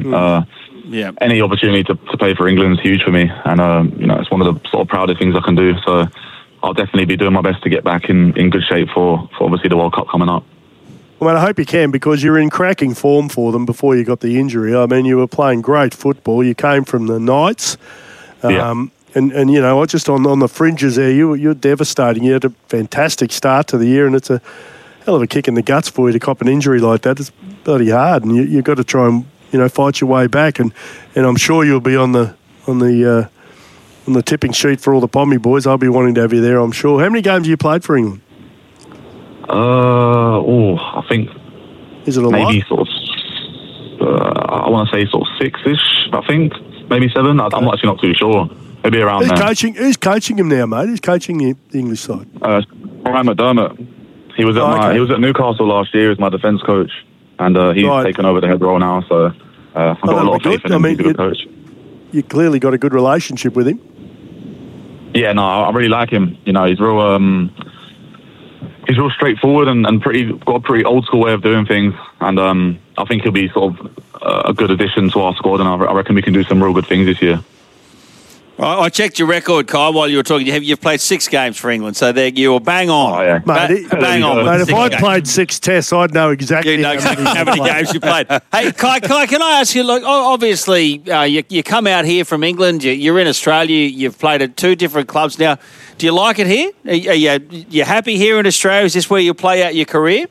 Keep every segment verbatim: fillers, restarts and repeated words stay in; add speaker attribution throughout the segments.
Speaker 1: Mm. Uh, yeah. Any opportunity to, to play for England is huge for me, and um, you know, it's one of the sort of proudest things I can do. So I'll definitely be doing my best to get back in, in good shape for, for obviously the World Cup coming up.
Speaker 2: Well, I hope you can, because you're in cracking form for them before you got the injury. I mean, you were playing great football. You came from the Knights. Um, yeah. And, and, you know, just on, on the fringes there, you, you're devastating. You had a fantastic start to the year, and it's a hell of a kick in the guts for you to cop an injury like that. It's bloody hard, and you, you've got to try and, you know, fight your way back. And, and I'm sure you'll be on the on the uh, on the tipping sheet for all the Pommy boys. I'll be wanting to have you there, I'm sure. How many games have you played for England?
Speaker 1: Uh, oh, I think
Speaker 2: Is it a
Speaker 1: maybe
Speaker 2: lot?
Speaker 1: sort of, uh, I want to say sort of six-ish, I think. Maybe seven. I, I'm actually not too sure. Maybe around
Speaker 2: who's
Speaker 1: there.
Speaker 2: Coaching, who's coaching him now, mate? Who's coaching the English side?
Speaker 1: Uh, Brian McDermott. He was at
Speaker 2: oh,
Speaker 1: my,
Speaker 2: okay.
Speaker 1: he was at Newcastle last year as my defence coach, and uh, he's
Speaker 2: right.
Speaker 1: taken over the head role now. So uh, I've got
Speaker 2: oh,
Speaker 1: a lot of faith
Speaker 2: good.
Speaker 1: in him.
Speaker 2: I mean,
Speaker 1: he's a good coach.
Speaker 2: You clearly got a good relationship with him.
Speaker 1: Yeah, no, I really like him. You know, he's real. Um, he's real straightforward and, and pretty got a pretty old school way of doing things. And um, I think he'll be sort of uh, a good addition to our squad. And I, I reckon we can do some real good things this year.
Speaker 3: I checked your record, Kyle, while you were talking. You have, you've played six games for England, so there you were bang on.
Speaker 1: Oh, yeah.
Speaker 2: Mate,
Speaker 3: ba-
Speaker 2: it,
Speaker 3: bang on.
Speaker 2: Mate,
Speaker 3: with
Speaker 2: if I'd
Speaker 3: games.
Speaker 2: played six tests, I'd know exactly,
Speaker 3: You know exactly how many games you played. Hey, Kai, Kai, can I ask you, look, obviously, uh, you, you come out here from England, you, you're in Australia, you've played at two different clubs now. Do you like it here? Are you, are you, you happy here in Australia? Is this where you play out your career?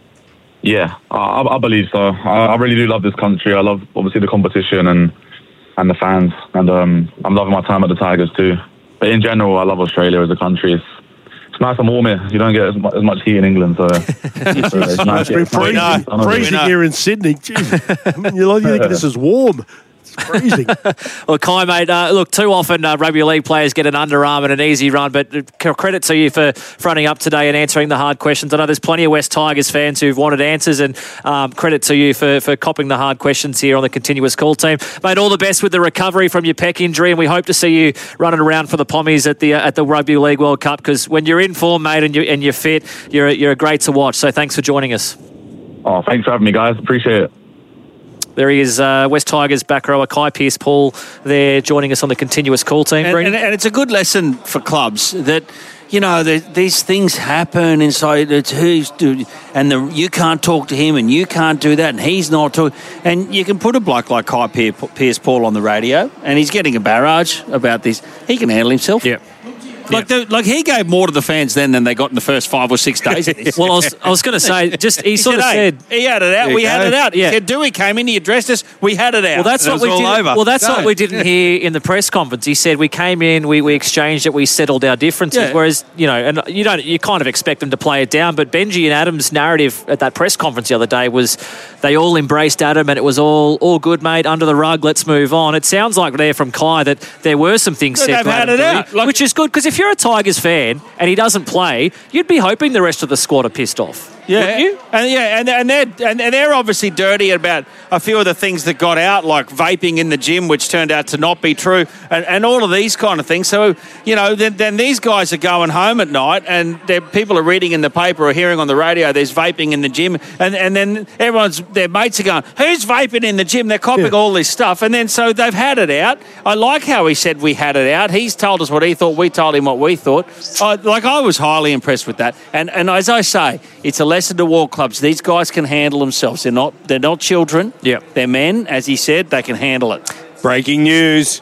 Speaker 1: Yeah, I, I believe so. I, I really do love this country. I love, obviously, the competition and and the fans. And um, I'm loving my time at the Tigers too. But in general, I love Australia as a country. It's, it's nice and warm here. You don't get as much, as much heat in England. So, so it's nice.
Speaker 2: It's been freezing, freezing here in Sydney. Jeez. You're like, you think this is warm. It's freezing.
Speaker 4: Well, Kai, mate, uh, look, too often uh, rugby league players get an underarm and an easy run, but credit to you for fronting up today and answering the hard questions. I know there's plenty of West Tigers fans who've wanted answers, and um, credit to you for, for copping the hard questions here on the continuous call team. Mate, all the best with the recovery from your pec injury, and we hope to see you running around for the Pommies at the uh, at the Rugby League World Cup, because when you're in form, mate, and, you, and you're fit, you're, you're great to watch. So thanks for joining us.
Speaker 1: Oh, thanks for having me, guys. Appreciate it.
Speaker 4: There he is, uh, West Tigers back rower Kai Pearce-Paul there joining us on the continuous call team.
Speaker 3: And, and, and it's a good lesson for clubs that, you know, the, these things happen inside. It's who's do, and the, you can't talk to him, and you can't do that, and he's not talking. And you can put a bloke like Kai Pearce-Paul on the radio, and he's getting a barrage about this. He can handle himself.
Speaker 4: Yeah.
Speaker 3: Like, the, like he gave more to the fans then than they got in the first five or six days.
Speaker 4: Well, I was, I was going to say, just he, he sort
Speaker 3: said,
Speaker 4: of
Speaker 3: hey,
Speaker 4: said
Speaker 3: he had it out. We
Speaker 4: go.
Speaker 3: had it out.
Speaker 4: Yeah.
Speaker 3: He said, Dewey came in, he addressed us. We had it out.
Speaker 4: Well, that's
Speaker 3: and
Speaker 4: what we did.
Speaker 3: over.
Speaker 4: Well, that's
Speaker 3: no.
Speaker 4: what we didn't hear in the press conference. He said we came in, we, we exchanged it, we settled our differences.
Speaker 3: Yeah.
Speaker 4: Whereas, you know, and you don't, you kind of expect them to play it down. But Benji and Adam's narrative at that press conference the other day was they all embraced Adam, and it was all all good, mate. Under the rug, let's move on. It sounds like there from Kai that there were some things
Speaker 3: But
Speaker 4: said.
Speaker 3: they've
Speaker 4: to
Speaker 3: had
Speaker 4: Adam
Speaker 3: it
Speaker 4: Doueihi,
Speaker 3: out. Like,
Speaker 4: which is good, because if you're a Tigers fan and he doesn't play, you'd be hoping the rest of the squad are pissed off.
Speaker 3: Yeah, you? and yeah, and and they're and, and they're obviously dirty about a few of the things that got out, like vaping in the gym, which turned out to not be true, and, and all of these kind of things. So, you know, then, then these guys are going home at night, and people are reading in the paper or hearing on the radio there's vaping in the gym, and and then everyone's their mates are going, who's vaping in the gym? They're copying yeah. all this stuff, and then so they've had it out. I like how he said we had it out. He's told us what he thought. We told him what we thought. I, like I was highly impressed with that, and and as I say, it's a lesson to all clubs. These guys can handle themselves. They're not they're not children.
Speaker 4: Yeah.
Speaker 3: They're men, as he said, they can handle it.
Speaker 5: Breaking news.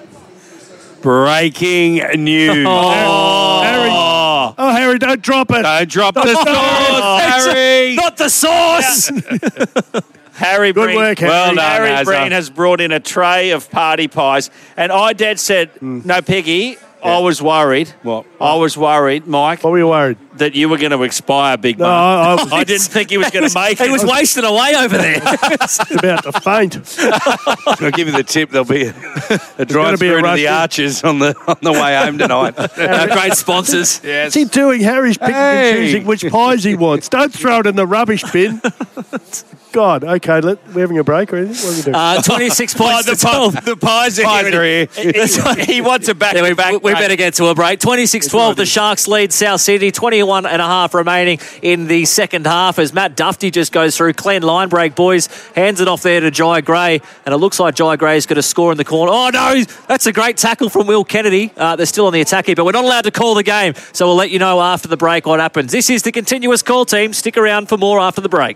Speaker 5: Breaking news.
Speaker 3: Oh,
Speaker 2: Harry. Oh, Harry, don't drop it.
Speaker 5: Don't drop the sauce, Harry.
Speaker 4: Not the sauce.
Speaker 3: Harry
Speaker 2: Good
Speaker 3: Breen,
Speaker 2: work, Harry.
Speaker 3: well done, Harry
Speaker 5: Hazza.
Speaker 3: Breen has brought in a tray of party pies, and I dad said,
Speaker 2: Mm.
Speaker 3: no, Peggy, I was worried.
Speaker 5: What?
Speaker 3: I was worried, Mike,
Speaker 2: What were you worried?
Speaker 3: that you were going to expire, Big
Speaker 2: No,
Speaker 3: Mum.
Speaker 2: I, I was
Speaker 3: I didn't think he was going to make it.
Speaker 4: He was wasting away over there.
Speaker 2: about to faint.
Speaker 5: I'll give you the tip. There'll be a, a drive
Speaker 2: be a
Speaker 5: through to
Speaker 2: rush
Speaker 5: the
Speaker 2: in.
Speaker 5: Arches on the on the way home tonight.
Speaker 4: Our great sponsors.
Speaker 5: Yes.
Speaker 2: What's he doing? Harry's picking
Speaker 5: Hey.
Speaker 2: and choosing which pies he wants. Don't throw it in the rubbish bin. God, okay, let, we're having a break or anything? What are we doing?
Speaker 4: Uh, twenty-six points
Speaker 3: Oh,
Speaker 4: to twelve.
Speaker 3: the pies are here. He, he wants a back
Speaker 4: Yeah, we,
Speaker 3: back.
Speaker 4: we better get to a break. twenty-six twelve, the Sharks lead South Sydney. twenty-one and a half remaining in the second half as Matt Duffy just goes through. Clean line break, boys. Hands it off there to Jai Gray. And it looks like Jai Gray's going to score in the corner. Oh, no, that's a great tackle from Will Kennedy. Uh, they're still on the attack here, but we're not allowed to call the game. So we'll let you know after the break what happens. This is the continuous call team. Stick around for more after the break.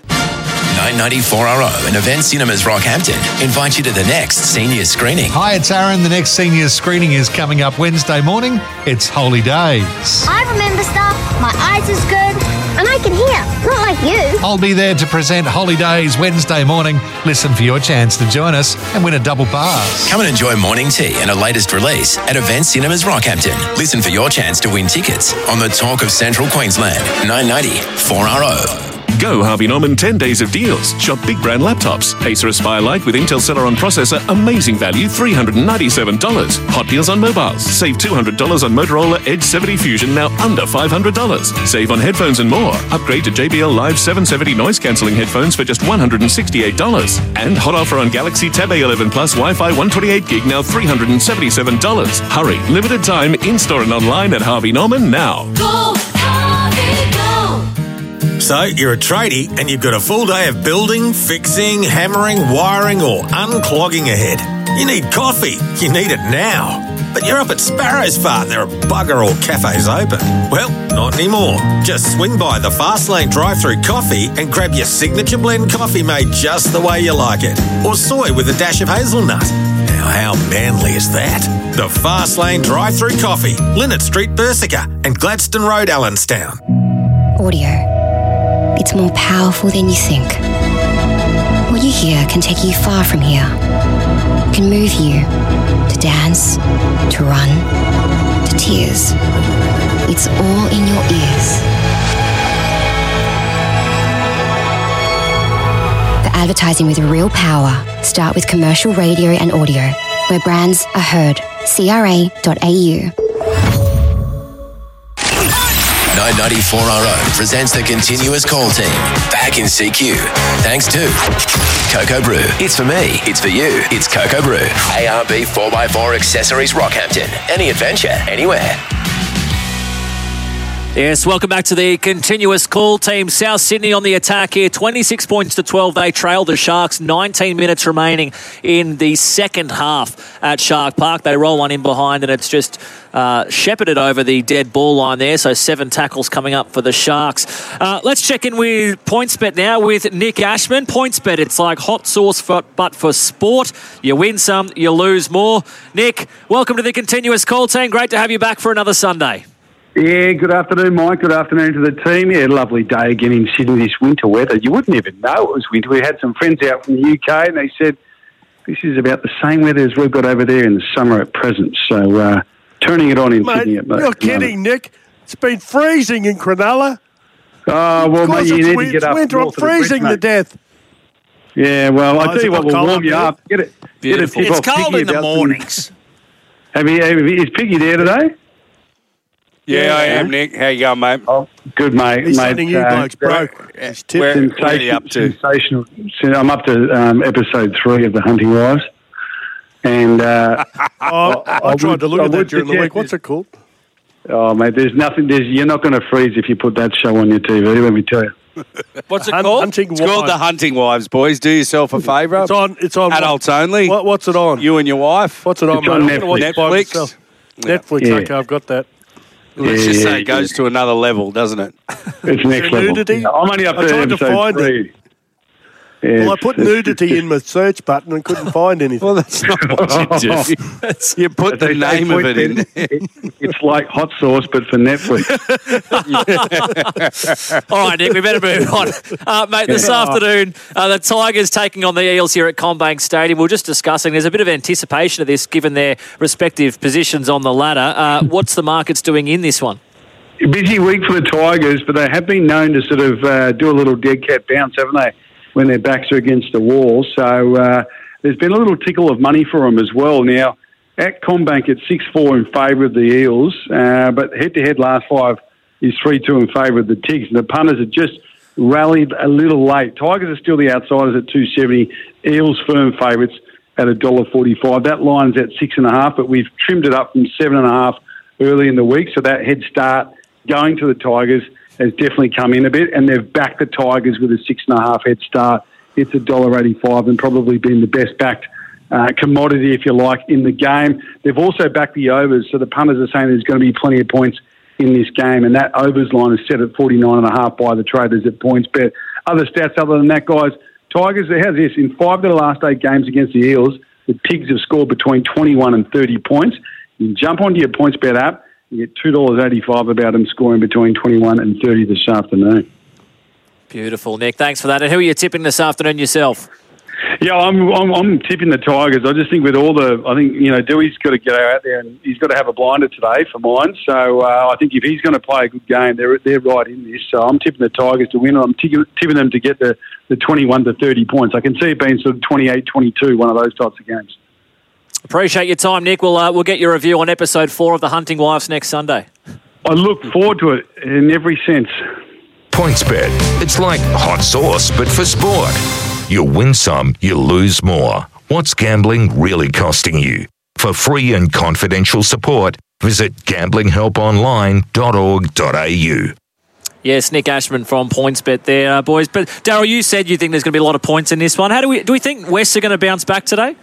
Speaker 6: nine ninety-four R O and Event Cinemas Rockhampton invite you to the next senior screening.
Speaker 7: Hi, it's Aaron. The next senior screening is coming up Wednesday morning. It's Holy Days.
Speaker 8: I remember stuff, my eyes is good, and I can hear, not like you.
Speaker 7: I'll be there to present Holy Days Wednesday morning. Listen for your chance to join us and win a double pass.
Speaker 6: Come and enjoy morning tea and a latest release at Event Cinemas Rockhampton. Listen for your chance to win tickets on the Talk of Central Queensland. nine ninety-four R O.
Speaker 9: Go Harvey Norman ten days of deals. Shop big brand laptops. Acer Aspire Lite with Intel Celeron processor. Amazing value, three hundred ninety-seven dollars. Hot deals on mobiles. Save two hundred dollars on Motorola Edge seventy Fusion, now under five hundred dollars. Save on headphones and more. Upgrade to J B L Live seven seventy noise cancelling headphones for just one hundred sixty-eight dollars. And hot offer on Galaxy Tab A eleven Plus Wi-Fi one twenty-eight gig, now three hundred seventy-seven dollars. Hurry, limited time, in-store and online at Harvey Norman now.
Speaker 10: Go, Harvey, go. So, you're a tradie and you've got a full day of building, fixing, hammering, wiring or unclogging ahead. You need coffee. You need it now. But you're up at Sparrow's Fart. There are bugger all cafes open. Well, not anymore. Just swing by the Fastlane drive-thru coffee and grab your signature blend coffee made just the way you like it. Or soy with a dash of hazelnut. Now, how manly is that? The Fastlane drive-thru coffee. Linnet Street, Bersica and Gladstone Road, Allenstown.
Speaker 11: Audio. It's more powerful than you think. What you hear can take you far from here. It can move you to dance, to run, to tears. It's all in your ears. The advertising with real power. Start with commercial radio and audio, where brands are heard. C R A dot A U.
Speaker 6: nine ninety-four R O presents the continuous call team. Back in C Q. Thanks to Cocoa Brew. It's for me. It's for you. It's Cocoa Brew. A R B four by four Accessories Rockhampton. Any adventure, anywhere.
Speaker 4: Yes, welcome back to the continuous call team. South Sydney on the attack here. twenty-six points to twelve. They trail the Sharks. nineteen minutes remaining in the second half at Shark Park. They roll one in behind and it's just uh, shepherded over the dead ball line there. So seven tackles coming up for the Sharks. Uh, let's check in with PointsBet now with Nick Ashman. PointsBet, it's like hot sauce for, but for sport. You win some, you lose more. Nick, welcome to the continuous call team. Great to have you back for another Sunday.
Speaker 12: Yeah, good afternoon, Mike. Good afternoon to the team. Yeah, lovely day again in Sydney, this winter weather. You wouldn't even know it was winter. We had some friends out from the U K and they said this is about the same weather as we've got over there in the summer at present. So, uh, turning it on in
Speaker 2: mate,
Speaker 12: Sydney at
Speaker 2: You're
Speaker 12: moment.
Speaker 2: kidding, Nick. It's been freezing in Cronulla.
Speaker 12: Oh, well, mate, you need
Speaker 2: winter,
Speaker 12: to get up
Speaker 2: winter, I'm
Speaker 12: north of the
Speaker 2: freezing
Speaker 12: bridge,
Speaker 2: to death.
Speaker 12: Yeah, well,
Speaker 2: Oh,
Speaker 12: I tell
Speaker 2: is
Speaker 12: you
Speaker 2: it
Speaker 12: what,
Speaker 2: not
Speaker 12: we'll
Speaker 2: cold
Speaker 12: warm
Speaker 2: up
Speaker 12: you
Speaker 2: there?
Speaker 12: up. Get it. Get a tip
Speaker 3: It's
Speaker 12: off
Speaker 3: cold
Speaker 12: Piggy
Speaker 3: in the
Speaker 12: about some-
Speaker 3: mornings.
Speaker 12: Have you, have you, is Piggy there today?
Speaker 5: Yeah, I am, Nick. How you going, mate?
Speaker 12: Oh, good, mate.
Speaker 2: He's
Speaker 12: mate,
Speaker 2: sending you
Speaker 12: uh,
Speaker 2: blokes broke. He's tipped.
Speaker 5: Where, where are you up to?
Speaker 12: Sensational. I'm up to um, episode three of The Hunting Wives. And uh,
Speaker 2: Oh, I,
Speaker 12: I
Speaker 2: tried
Speaker 12: would-
Speaker 2: to look
Speaker 12: I
Speaker 2: at that
Speaker 12: would
Speaker 2: during the
Speaker 12: suggest
Speaker 2: week. What's it called?
Speaker 12: oh, mate, there's nothing. There's you're not going to freeze if you put that show on your T V. Let me tell you.
Speaker 3: What's it
Speaker 2: Hun-
Speaker 3: called?
Speaker 2: Hunting
Speaker 5: It's called The
Speaker 2: Wives.
Speaker 5: Hunting Wives, boys. Do yourself a favour.
Speaker 2: It's on. It's on.
Speaker 5: Adults only.
Speaker 2: What, what's it on?
Speaker 5: You and your wife.
Speaker 2: What's it on,
Speaker 12: It's
Speaker 2: mate?
Speaker 12: on
Speaker 2: I'm gonna watch it by
Speaker 5: Netflix.
Speaker 2: myself. Netflix.
Speaker 12: Yeah.
Speaker 2: Okay, I've got that.
Speaker 5: Let's
Speaker 12: Yeah,
Speaker 5: just
Speaker 12: yeah,
Speaker 5: say it goes to another level, doesn't it?
Speaker 12: It's next
Speaker 2: there
Speaker 12: level.
Speaker 2: nudity?
Speaker 12: Yeah, I'm only up
Speaker 2: I
Speaker 12: to
Speaker 2: tried to
Speaker 12: episode
Speaker 2: find it.
Speaker 12: three. Yeah,
Speaker 2: Well, I
Speaker 12: it's-
Speaker 2: put
Speaker 12: it's-
Speaker 2: nudity in my search button and couldn't find anything.
Speaker 5: Well, that's not what you do. you put the
Speaker 12: They say
Speaker 5: name of it in.
Speaker 12: Point it- It's like hot sauce, but for Netflix.
Speaker 4: All right, Nick, we better move on. Uh, mate, this afternoon, uh, the Tigers taking on the Eels here at CommBank Stadium. We were just discussing, there's a bit of anticipation of this given their respective positions on the ladder. Uh, what's the markets doing in this one?
Speaker 12: Busy week for the Tigers, but they have been known to sort of uh, do a little dead cat bounce, haven't they, when their backs are against the wall. So uh, there's been a little tickle of money for them as well. Now, at CommBank, it's six four in favour of the Eels, uh, but head-to-head last five is three two in favour of the Tigs. And the punters are just rallied a little late. Tigers are still the outsiders at two seventy. Eels firm favourites at one dollar forty-five. That line's at six and a half, but we've trimmed it up from seven and a half early in the week. So that head start going to the Tigers has definitely come in a bit, and they've backed the Tigers with a six and a half head start. It's one dollar eighty-five and probably been the best backed uh, commodity, if you like, in the game. They've also backed the overs, so the punters are saying there's going to be plenty of points in this game, and that overs line is set at forty-nine and a half by the traders at PointsBet. Other stats other than that, guys, Tigers, how's this? In five of the last eight games against the Eels, the Pigs have scored between twenty-one and thirty points. You can jump onto your PointsBet app, you get two dollars eighty-five about them scoring between twenty-one and thirty this afternoon.
Speaker 4: Beautiful, Nick. Thanks for that. And who are you tipping this afternoon yourself?
Speaker 12: Yeah, I'm, I'm I'm tipping the Tigers. I just think with all the, I think, you know, Dewey's got to get out there and he's got to have a blinder today for mine. So uh, I think if he's going to play a good game, they're they're right in this. So I'm tipping the Tigers to win. I'm t- tipping them to get the, the twenty-one to thirty points. I can see it being sort of twenty-eight twenty-two, one of those types of games.
Speaker 4: Appreciate your time, Nick. We'll, uh, we'll get your review on episode four of The Hunting Wives next Sunday.
Speaker 12: I look forward to it in every sense.
Speaker 13: PointsBet. It's like hot sauce, but for sport. You win some, you lose more. What's gambling really costing you? For free and confidential support, visit gambling help online dot org dot a u.
Speaker 4: Yes, Nick Ashman from PointsBet there, uh, boys. But Daryl, you said you think there's going to be a lot of points in this one. How do we do we think West are going to bounce back today?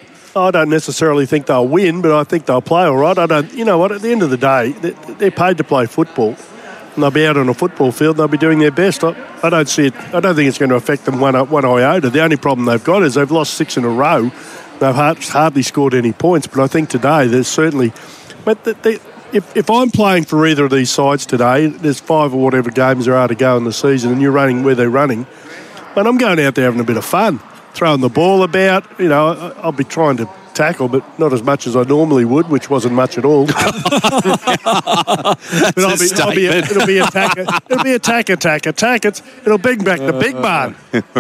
Speaker 2: I don't necessarily think they'll win, but I think they'll play all right. I don't. You know what? At the end of the day, they're paid to play football, and they'll be out on a football field. And they'll be doing their best. I, I don't see it. I don't think it's going to affect them one one iota. The only problem they've got is they've lost six in a row. They've hardly scored any points. But I think today there's certainly. But they, they, if if I'm playing for either of these sides today, there's five or whatever games there are to go in the season, and you're running where they're running. But I'm going out there having a bit of fun, throwing the ball about. You know, I'll be trying to tackle, but not as much as I normally would, which wasn't much at all. but I'll be, I'll be, it'll be attack, it'll be attack, attack, attack. It's, it'll bring back the big man.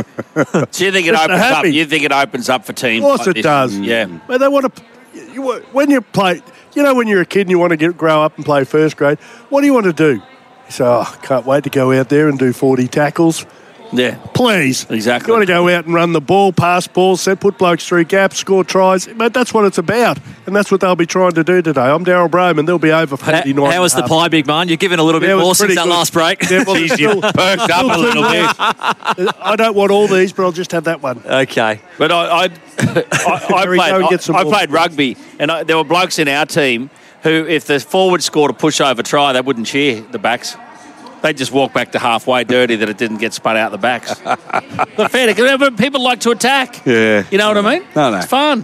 Speaker 3: So you think it opens up? You think it opens up for teams?
Speaker 2: Of course
Speaker 3: like
Speaker 2: it
Speaker 3: this?
Speaker 2: does.
Speaker 3: Yeah.
Speaker 2: Well, they want to. You, when you play, you know, when you're a kid and you want to get, grow up and play first grade, what do you want to do? You say, "Oh, can't wait to go out there and do forty tackles."
Speaker 3: Yeah.
Speaker 2: Please.
Speaker 3: Exactly.
Speaker 2: You want to go out and run the ball, pass balls, set, put blokes through gaps, score tries. But that's what it's about. And that's what they'll be trying to do today. I'm Daryl Broman. They'll be over forty-nine.
Speaker 4: How, how was the pie, big man? You're giving a little bit
Speaker 2: yeah,
Speaker 4: more since
Speaker 2: good.
Speaker 4: that last break.
Speaker 2: Yeah, well,
Speaker 3: Jeez, you perked up a little bit.
Speaker 2: I don't want all these, but I'll just have that one.
Speaker 4: Okay.
Speaker 3: But I, I, I, I played, I, I played rugby, and I, there were blokes in our team who, if the forward scored a push-over try, they wouldn't cheer the backs. They just walk back to halfway dirty that it didn't get spun out the backs. Not fair. People like to attack.
Speaker 5: Yeah.
Speaker 3: You know what I mean?
Speaker 5: No, no.
Speaker 3: It's fun.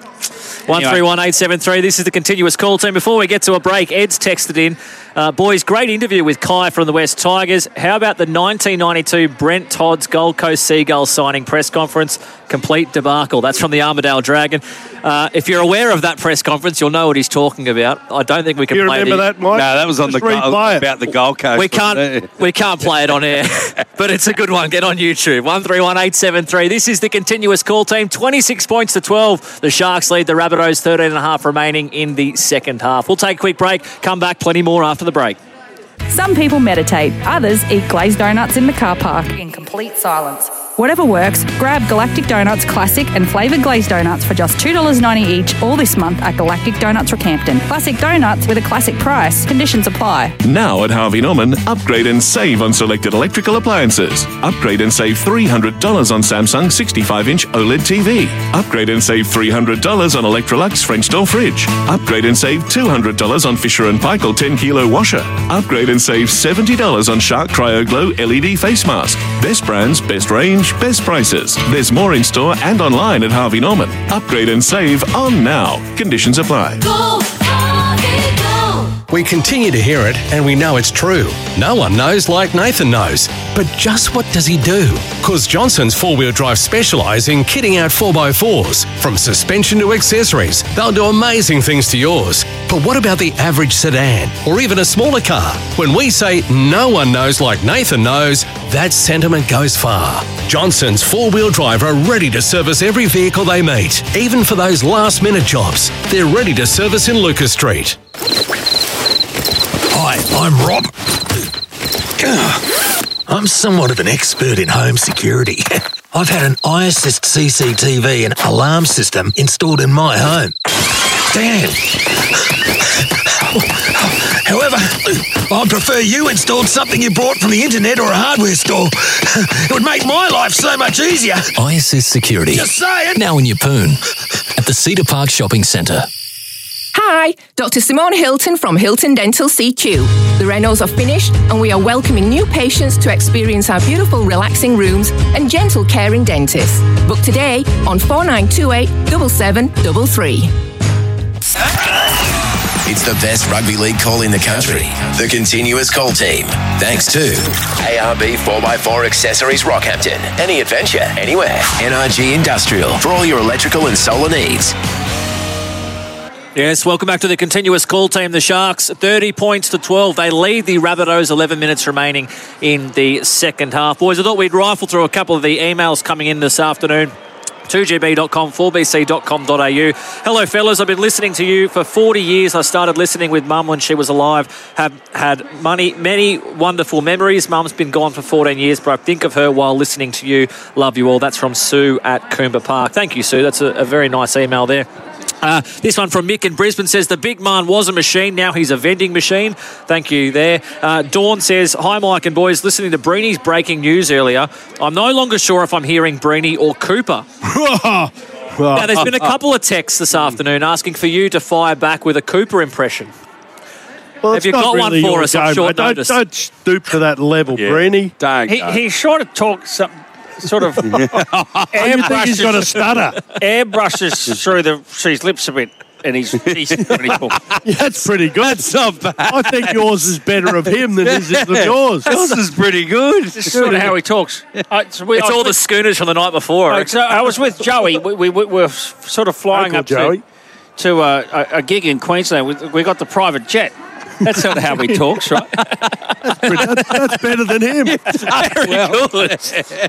Speaker 4: one three one eight seven three. This is the continuous call team. Before we get to a break, Ed's texted in. Uh, boys, great interview with Kai from the West Tigers. How about the nineteen ninety-two Brent Todd's Gold Coast Seagulls signing press conference? Complete debacle. That's from the Armidale Dragon. Uh, if you're aware of that press conference, you'll know what he's talking about. I don't think we can
Speaker 2: you
Speaker 4: play it.
Speaker 2: You remember that, Mike?
Speaker 5: No, that was on
Speaker 2: Just
Speaker 5: the goal,
Speaker 2: it.
Speaker 5: about the Gold Coast.
Speaker 4: We can't, we can't play it on air, but it's a good one. Get on YouTube. one three one eight seven three. This is the continuous call team. twenty-six points to twelve. The Sharks lead the Rabbitohs. thirteen and a half remaining in the second half. We'll take a quick break. Come back. Plenty more after the break.
Speaker 14: Some people meditate. Others eat glazed donuts in the car park in complete silence. Whatever works, grab Galactic Donuts Classic and Flavoured Glazed Donuts for just two dollars ninety each all this month at Galactic Donuts Rockhampton. Classic donuts with a classic price. Conditions apply.
Speaker 9: Now at Harvey Norman, upgrade and save on selected electrical appliances. Upgrade and save three hundred dollars on Samsung sixty-five inch OLED T V. Upgrade and save three hundred dollars on Electrolux French door fridge. Upgrade and save two hundred dollars on Fisher and Paykel ten kilo washer. Upgrade and save seventy dollars on Shark Cryo Glow L E D face mask. Best brands, best range, best prices. There's more in store and online at Harvey Norman. Upgrade and save on now. Conditions apply.
Speaker 15: Go, Harvey, go.
Speaker 16: We continue to hear it, and we know it's true. No one knows like Nathan knows. But just what does he do? Because Johnson's four-wheel drive specialise in kitting out four by fours. From suspension to accessories, they'll do amazing things to yours. But what about the average sedan, or even a smaller car? When we say no one knows like Nathan knows, that sentiment goes far. Johnson's four-wheel drive are ready to service every vehicle they meet, even for those last-minute jobs. They're ready to service in Lucas Street.
Speaker 17: Hi, I'm Rob.
Speaker 10: I'm somewhat of an expert in home security. I've had an iAssist C C T V and alarm system installed in my home. Damn. However, I'd prefer you installed something you bought from the internet or a hardware store. It would make my life so much easier.
Speaker 17: iAssist Security.
Speaker 10: Just saying.
Speaker 17: Now in Yeppoon at the Cedar Park Shopping Centre.
Speaker 18: Hi, Doctor Simone Hilton from Hilton Dental C Q. The renos are finished and we are welcoming new patients to experience our beautiful relaxing rooms and gentle caring dentists. Book today on four nine two eight, seven seven three three.
Speaker 6: It's the best rugby league call in the country. The Continuous Call Team. Thanks to A R B four by four Accessories Rockhampton. Any adventure, anywhere. N R G Industrial for all your electrical and solar needs.
Speaker 4: Yes, welcome back to the Continuous Call Team. The Sharks, thirty points to twelve. They lead the Rabbitohs, eleven minutes remaining in the second half. Boys, I thought we'd rifle through a couple of the emails coming in this afternoon. two g b dot com, four b c dot com dot a u. Hello, fellas. I've been listening to you for forty years. I started listening with Mum when she was alive. Have had many, many wonderful memories. Mum's been gone for fourteen years, but I think of her while listening to you. Love you all. That's from Sue at Coomber Park. Thank you, Sue. That's a, a very nice email there. Uh, this one from Mick in Brisbane says, the big man was a machine, now he's a vending machine. Thank you there. Uh, Dawn says, hi Mike and boys, listening to Breeny's breaking news earlier, I'm no longer sure if I'm hearing Breeny or Cooper. Now, there's been a couple of texts this afternoon asking for you to fire back with a Cooper impression.
Speaker 2: Well,
Speaker 4: Have you got
Speaker 2: really
Speaker 4: one for us? I'm sure
Speaker 2: don't, don't stoop to that level,
Speaker 3: Yeah.
Speaker 2: Breeny.
Speaker 5: Don't.
Speaker 3: He, he sort of talks something. Sort of
Speaker 2: airbrushes. He's got a stutter.
Speaker 3: Airbrushes through the through his lips a bit, and he's, he's when he talks.
Speaker 2: Yeah, that's pretty good.
Speaker 5: That's not bad.
Speaker 2: I think yours is better of him than his is of yours.
Speaker 5: Yours is pretty good.
Speaker 3: This is sort of how he talks. I, so we,
Speaker 4: It's
Speaker 3: I was
Speaker 4: all the
Speaker 3: with,
Speaker 4: schooners from the night before.
Speaker 3: like, so I was with Joey. We, we, we were sort of flying
Speaker 2: Uncle
Speaker 3: up
Speaker 2: Joey.
Speaker 3: to, to a, a, a gig in Queensland. We, we got the private jet. That's sort of how he talks, right?
Speaker 2: that's, that's better than him.
Speaker 3: Very good.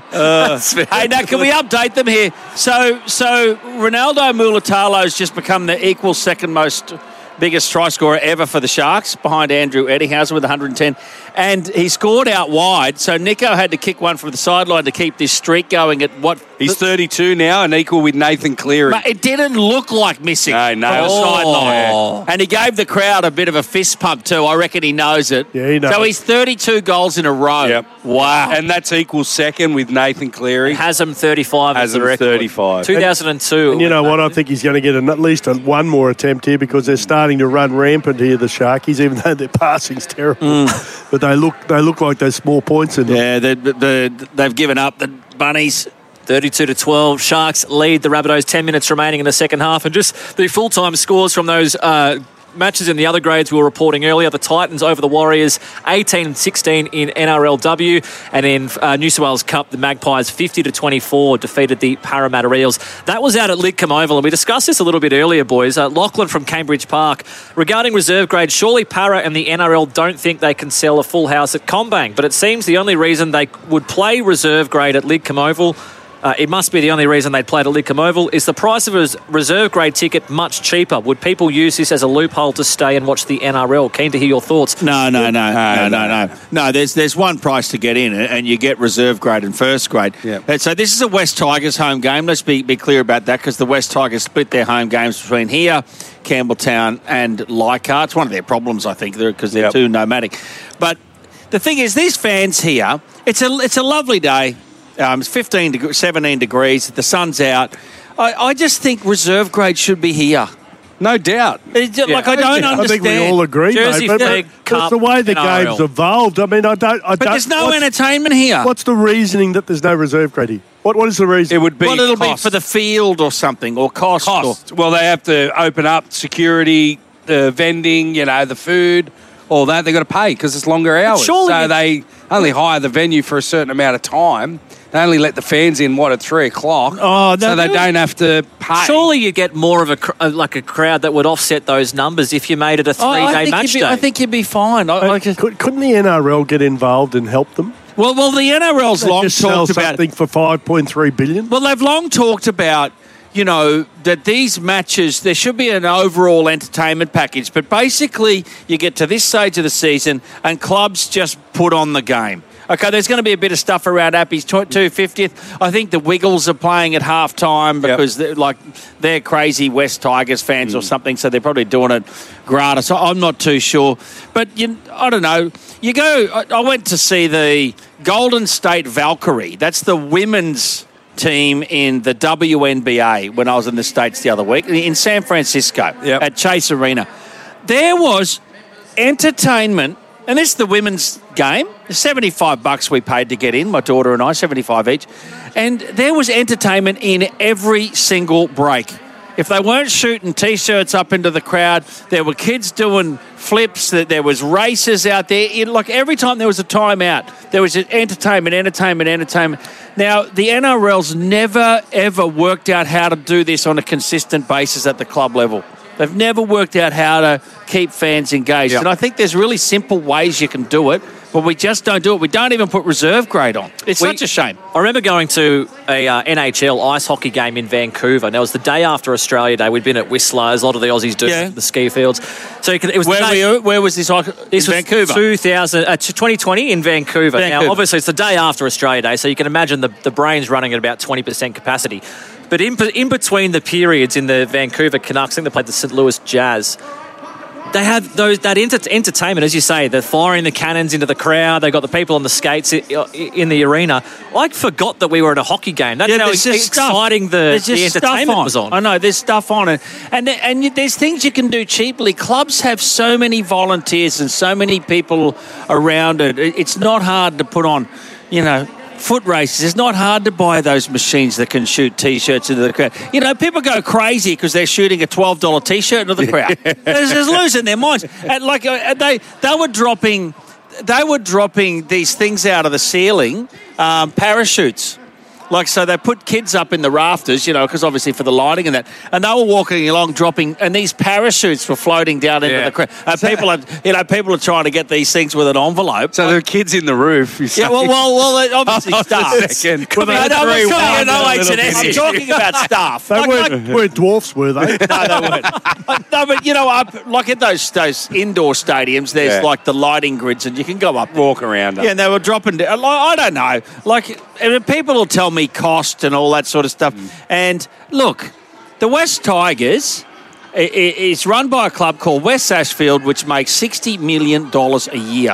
Speaker 3: Uh, hey, now can we update them here? So, so Ronaldo Mulatalo's just become the equal second most biggest try scorer ever for the Sharks, behind Andrew Eddinghausen with one hundred ten. And he scored out wide, so Nico had to kick one from the sideline to keep this streak going at what...
Speaker 5: He's thirty-two now and equal with Nathan Cleary.
Speaker 3: But it didn't look like missing
Speaker 5: No, no.
Speaker 3: from the
Speaker 5: Oh.
Speaker 3: sideline. And he gave the crowd a bit of a fist pump too. I reckon he knows it.
Speaker 2: Yeah, he knows.
Speaker 3: So he's thirty-two goals in a row.
Speaker 5: Yep.
Speaker 3: Wow.
Speaker 5: And that's equal second with Nathan Cleary.
Speaker 4: Hasm thirty-five is the
Speaker 5: Hasm
Speaker 4: record.
Speaker 5: thirty-five.
Speaker 4: two thousand two.
Speaker 2: And you know what? I think he's going to get an, at least a, one more attempt here because they're starting to run rampant here, the Sharkies, even though their passing's terrible. But they look they look like there's small points in them.
Speaker 3: Yeah, they, they, they've given up, the Bunnies.
Speaker 4: thirty-two to twelve. Sharks lead the Rabbitohs, ten minutes remaining in the second half. And just the full-time scores from those uh, matches in the other grades we were reporting earlier. The Titans over the Warriors, eighteen and sixteen in N R L W. And in uh, New South Wales Cup, the Magpies, fifty to twenty-four, defeated the Parramatta Eels. That was out at Lidcombe Oval. And we discussed this a little bit earlier, boys. Uh, Lachlan from Cambridge Park. Regarding reserve grade, surely Parra and the N R L don't think they can sell a full house at Combang. But it seems the only reason they would play reserve grade at Lidcombe Oval, Uh, it must be the only reason they'd played at Lidcombe Oval, is the price of a reserve grade ticket much cheaper. Would people use this as a loophole to stay and watch the N R L? Keen to hear your thoughts.
Speaker 3: No, no, no, no, no, no. No, there's there's one price to get in, and you get reserve grade and first grade.
Speaker 5: Yep.
Speaker 3: And so this is a West Tigers home game. Let's be, be clear about that, because the West Tigers split their home games between here, Campbelltown and Leichhardt. It's one of their problems, I think, because they're,
Speaker 5: Yep.
Speaker 3: too nomadic. But the thing is, these fans here, it's a it's a lovely day. Um, it's fifteen, deg- seventeen degrees. The sun's out. I, I just think reserve grade should be here.
Speaker 5: No doubt.
Speaker 3: It's just, Like, I don't
Speaker 2: I
Speaker 3: understand.
Speaker 2: think we all agree,
Speaker 4: Jersey
Speaker 2: mate. But,
Speaker 4: flag,
Speaker 2: but
Speaker 4: cup,
Speaker 2: it's the way the
Speaker 4: N R L.
Speaker 2: game's evolved. I mean, I don't. I
Speaker 3: But
Speaker 2: don't,
Speaker 3: there's no
Speaker 2: what's-
Speaker 3: entertainment here.
Speaker 2: What's the reasoning that there's no reserve grade here? What What is the reason?
Speaker 5: It would be
Speaker 3: Well, it'll
Speaker 5: cost.
Speaker 3: be for the field or something, or cost.
Speaker 5: cost. Well, they have to open up security, the vending, you know, the food, all that. They've got to pay because it's longer hours.
Speaker 4: surely
Speaker 5: So
Speaker 4: you-
Speaker 5: they only hire the venue for a certain amount of time. They only let the fans in, what, at three o'clock?
Speaker 3: Oh, no,
Speaker 5: so they
Speaker 3: no.
Speaker 5: don't have to pay.
Speaker 4: Surely you get more of a cr- uh, like a crowd that would offset those numbers if you made it a
Speaker 3: Oh, I
Speaker 4: three-day
Speaker 3: think
Speaker 4: match
Speaker 3: you'd be,
Speaker 4: day.
Speaker 3: I think you'd be fine. I, I just,
Speaker 2: Could, couldn't the N R L get involved and help them?
Speaker 3: well, well, the N R L's
Speaker 2: They
Speaker 3: long
Speaker 2: just sell
Speaker 3: talked about.
Speaker 2: something for five point three billion.
Speaker 3: Well, they've long talked about, you know, that these matches, there should be an overall entertainment package. But basically, you get to this stage of the season and clubs just put on the game. Okay, there's going to be a bit of stuff around Appy's two fiftieth. I think the Wiggles are playing at half time because yep. they're, like, they're crazy West Tigers fans mm. or something, so they're probably doing it gratis. I'm not too sure. But you, I don't know. You go, I, I went to see the Golden State Valkyrie. That's the women's team in the W N B A when I was in the States the other week, in San Francisco yep. at Chase Arena. There was entertainment, and this is the women's game. seventy-five bucks we paid to get in, my daughter and I, seventy-five each. And there was entertainment in every single break. If they weren't shooting T-shirts up into the crowd, there were kids doing flips, there was races out there. It, like every time there was a timeout, there was entertainment, entertainment, entertainment. Now, the N R L's never, ever worked out how to do this on a consistent basis at the club level. They've never worked out how to keep fans engaged. Yep. And I think there's really simple ways you can do it, but we just don't do it. We don't even put reserve grade on. It's we, such a shame.
Speaker 4: I remember going to a uh, N H L ice hockey game in Vancouver. Now, it was the day after Australia Day. We'd been at Whistler, as a lot of the Aussies do, yeah. the ski fields. So you could, it was
Speaker 3: where,
Speaker 4: the day,
Speaker 3: were you, where was this? This was
Speaker 4: Vancouver. two thousand, uh, twenty twenty in Vancouver. Vancouver. Now, obviously, it's the day after Australia Day, so you can imagine the, the brain's running at about twenty percent capacity. But in, in between the periods in the Vancouver Canucks, I think they played the Saint Louis Jazz, they had those that enter- entertainment, as you say. They're firing the cannons into the crowd. They got the people on the skates in the arena. I forgot that we were at a hockey game. That's
Speaker 3: yeah,
Speaker 4: how exciting the, the entertainment
Speaker 3: on.
Speaker 4: was on.
Speaker 3: I know, there's stuff on it. And, and there's things you can do cheaply. Clubs have so many volunteers and so many people around it. It's not hard to put on, you know, foot races. It's not hard to buy those machines that can shoot T-shirts into the crowd. You know, people go crazy because they're shooting a twelve dollars T-shirt into the crowd. They're just losing their minds. And like uh, they, they were dropping, they were dropping these things out of the ceiling, um, parachutes. Like, so they put kids up in the rafters, you know, because obviously for the lighting and that, and they were walking along dropping, and these parachutes were floating down into yeah. the crowd. And so, people are, you know, people are trying to get these things with an envelope.
Speaker 5: So there are kids in the roof. You
Speaker 3: yeah, well, well, well, obviously
Speaker 5: oh,
Speaker 3: staff.
Speaker 5: Second.
Speaker 3: Well, I'm, talking about I'm talking about staff.
Speaker 2: They
Speaker 3: like,
Speaker 2: weren't,
Speaker 3: like,
Speaker 2: weren't dwarfs, were they?
Speaker 3: No, they weren't. No, but you know, up, like at those those indoor stadiums, there's yeah. like the lighting grids, and you can go up,
Speaker 5: walk around. Up.
Speaker 3: Yeah, and they were dropping. Like, I don't know, like. I mean, people will tell me cost and all that sort of stuff. Mm. And look, the West Tigers is run by a club called West Ashfield, which makes sixty million dollars a year.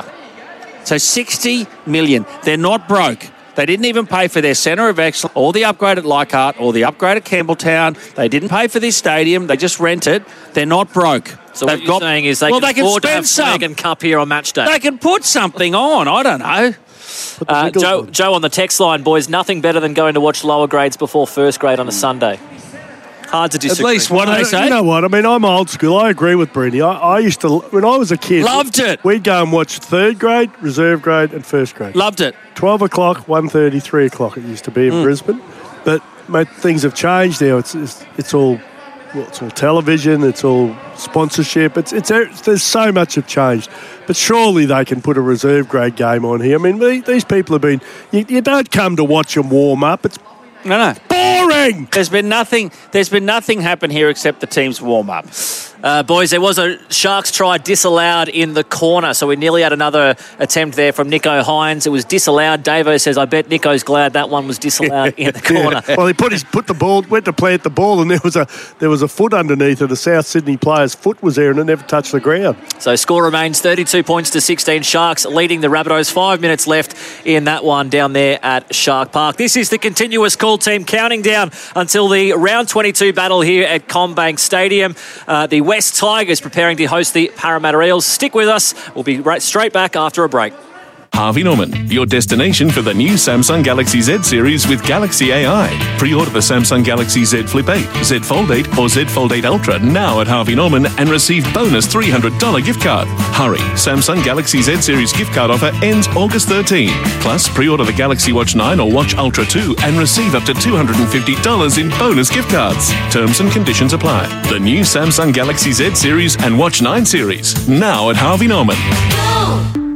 Speaker 3: So sixty million dollars. They're not broke. They didn't even pay for their centre of excellence, or the upgrade at Leichhardt, or the upgrade at Campbelltown. They didn't pay for this stadium. They just rent it. They're not broke.
Speaker 4: So
Speaker 3: They've
Speaker 4: what you're
Speaker 3: got,
Speaker 4: saying is they
Speaker 3: well,
Speaker 4: can
Speaker 3: they can
Speaker 4: afford to
Speaker 3: spend
Speaker 4: have
Speaker 3: some.
Speaker 4: Flag and Cup here on match day.
Speaker 3: They can put something on. I don't know.
Speaker 4: Uh, Joe, on. Joe on the text line, boys, nothing better than going to watch lower grades before first grade on a Sunday. Hard to disagree.
Speaker 3: At least, what do they say?
Speaker 2: You know what? I mean, I'm old school. I agree with Brendy. I, I used to, when I was a kid.
Speaker 3: Loved it.
Speaker 2: We'd go and watch third grade, reserve grade and first grade.
Speaker 3: Loved it.
Speaker 2: twelve o'clock, one thirty, three o'clock it used to be in mm. Brisbane. But, mate, things have changed now. It's it's, it's all... Well, it's all television, it's all sponsorship, it's, it's there's so much have changed. But surely they can put a reserve grade game on here. I mean, these people have been, you, you don't come to watch them warm up, it's
Speaker 3: no, no.
Speaker 2: boring.
Speaker 3: There's been nothing, there's been nothing happen here except the team's warm up.
Speaker 4: Uh, boys, there was a Sharks try disallowed in the corner, so we nearly had another attempt there from Nico Hines. It was disallowed. Davo says, I bet Nico's glad that one was disallowed in the corner.
Speaker 2: Yeah. Well, he put his put the ball, went to plant the ball, and there was a there was a foot underneath it. The South Sydney player's foot was there, and it never touched the ground.
Speaker 4: So score remains thirty-two points to sixteen. Sharks leading the Rabbitohs. Five minutes left in that one down there at Shark Park. This is the continuous call team counting down until the round twenty-two battle here at CommBank Stadium. Uh, the West Tigers preparing to host the Parramatta Eels. Stick with us. We'll be right straight back after a break.
Speaker 9: Harvey Norman, your destination for the new Samsung Galaxy Z series with Galaxy A I. Pre-order the Samsung Galaxy Z Flip eight, Z Fold eight or Z Fold eight Ultra now at Harvey Norman and receive bonus three hundred dollars gift card. Hurry, Samsung Galaxy Z series gift card offer ends August thirteenth. Plus, pre-order the Galaxy Watch nine or Watch Ultra two and receive up to two hundred fifty dollars in bonus gift cards. Terms and conditions apply. The new Samsung Galaxy Z series and Watch nine series now at Harvey Norman.
Speaker 15: Go!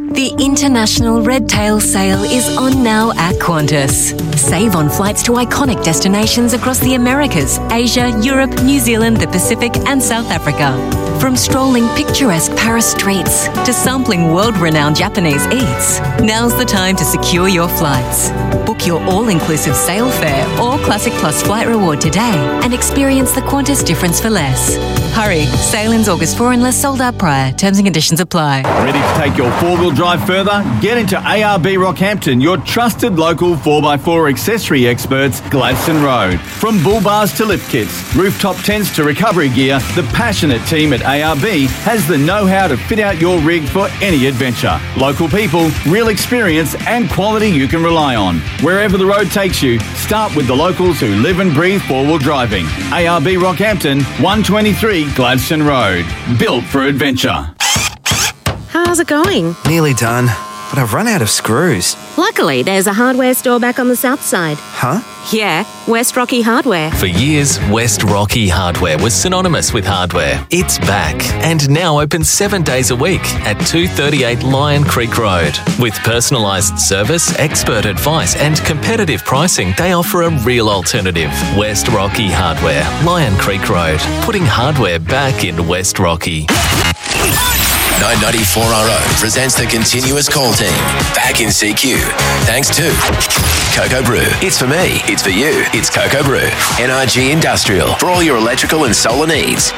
Speaker 19: The International Red Tail Sale is on now at Qantas. Save on flights to iconic destinations across the Americas, Asia, Europe, New Zealand, the Pacific and South Africa. From strolling picturesque Paris streets to sampling world-renowned Japanese eats, now's the time to secure your flights. Book your all-inclusive sale fare or Classic Plus flight reward today and experience the Qantas difference for less. Hurry, sail ins August fourth unless sold out prior. Terms and conditions apply.
Speaker 20: Ready to take your four-wheel drive further? Get into A R B Rockhampton, your trusted local four by four accessory experts, Gladstone Road. From bull bars to lift kits, rooftop tents to recovery gear, the passionate team at A R B has the know-how to fit out your rig for any adventure. Local people, real experience and quality you can rely on. Wherever the road takes you, start with the locals who live and breathe four-wheel driving. A R B Rockhampton, one twenty-three Gladstone Road. Built for adventure.
Speaker 21: How's it going?
Speaker 22: Nearly done, but I've run out of screws.
Speaker 21: Luckily, there's a hardware store back on the south side.
Speaker 22: Huh?
Speaker 21: Yeah, West Rocky Hardware.
Speaker 17: For years, West Rocky Hardware was synonymous with hardware. It's back and now open seven days a week at two thirty-eight Lion Creek Road. With personalised service, expert advice and competitive pricing, they offer a real alternative. West Rocky Hardware, Lion Creek Road, putting hardware back in West Rocky.
Speaker 6: nine ninety-four R O presents the continuous call team. Back in C Q. Thanks to Cocoa Brew. It's for me. It's for you. It's Cocoa Brew. N R G Industrial. For all your electrical and solar needs.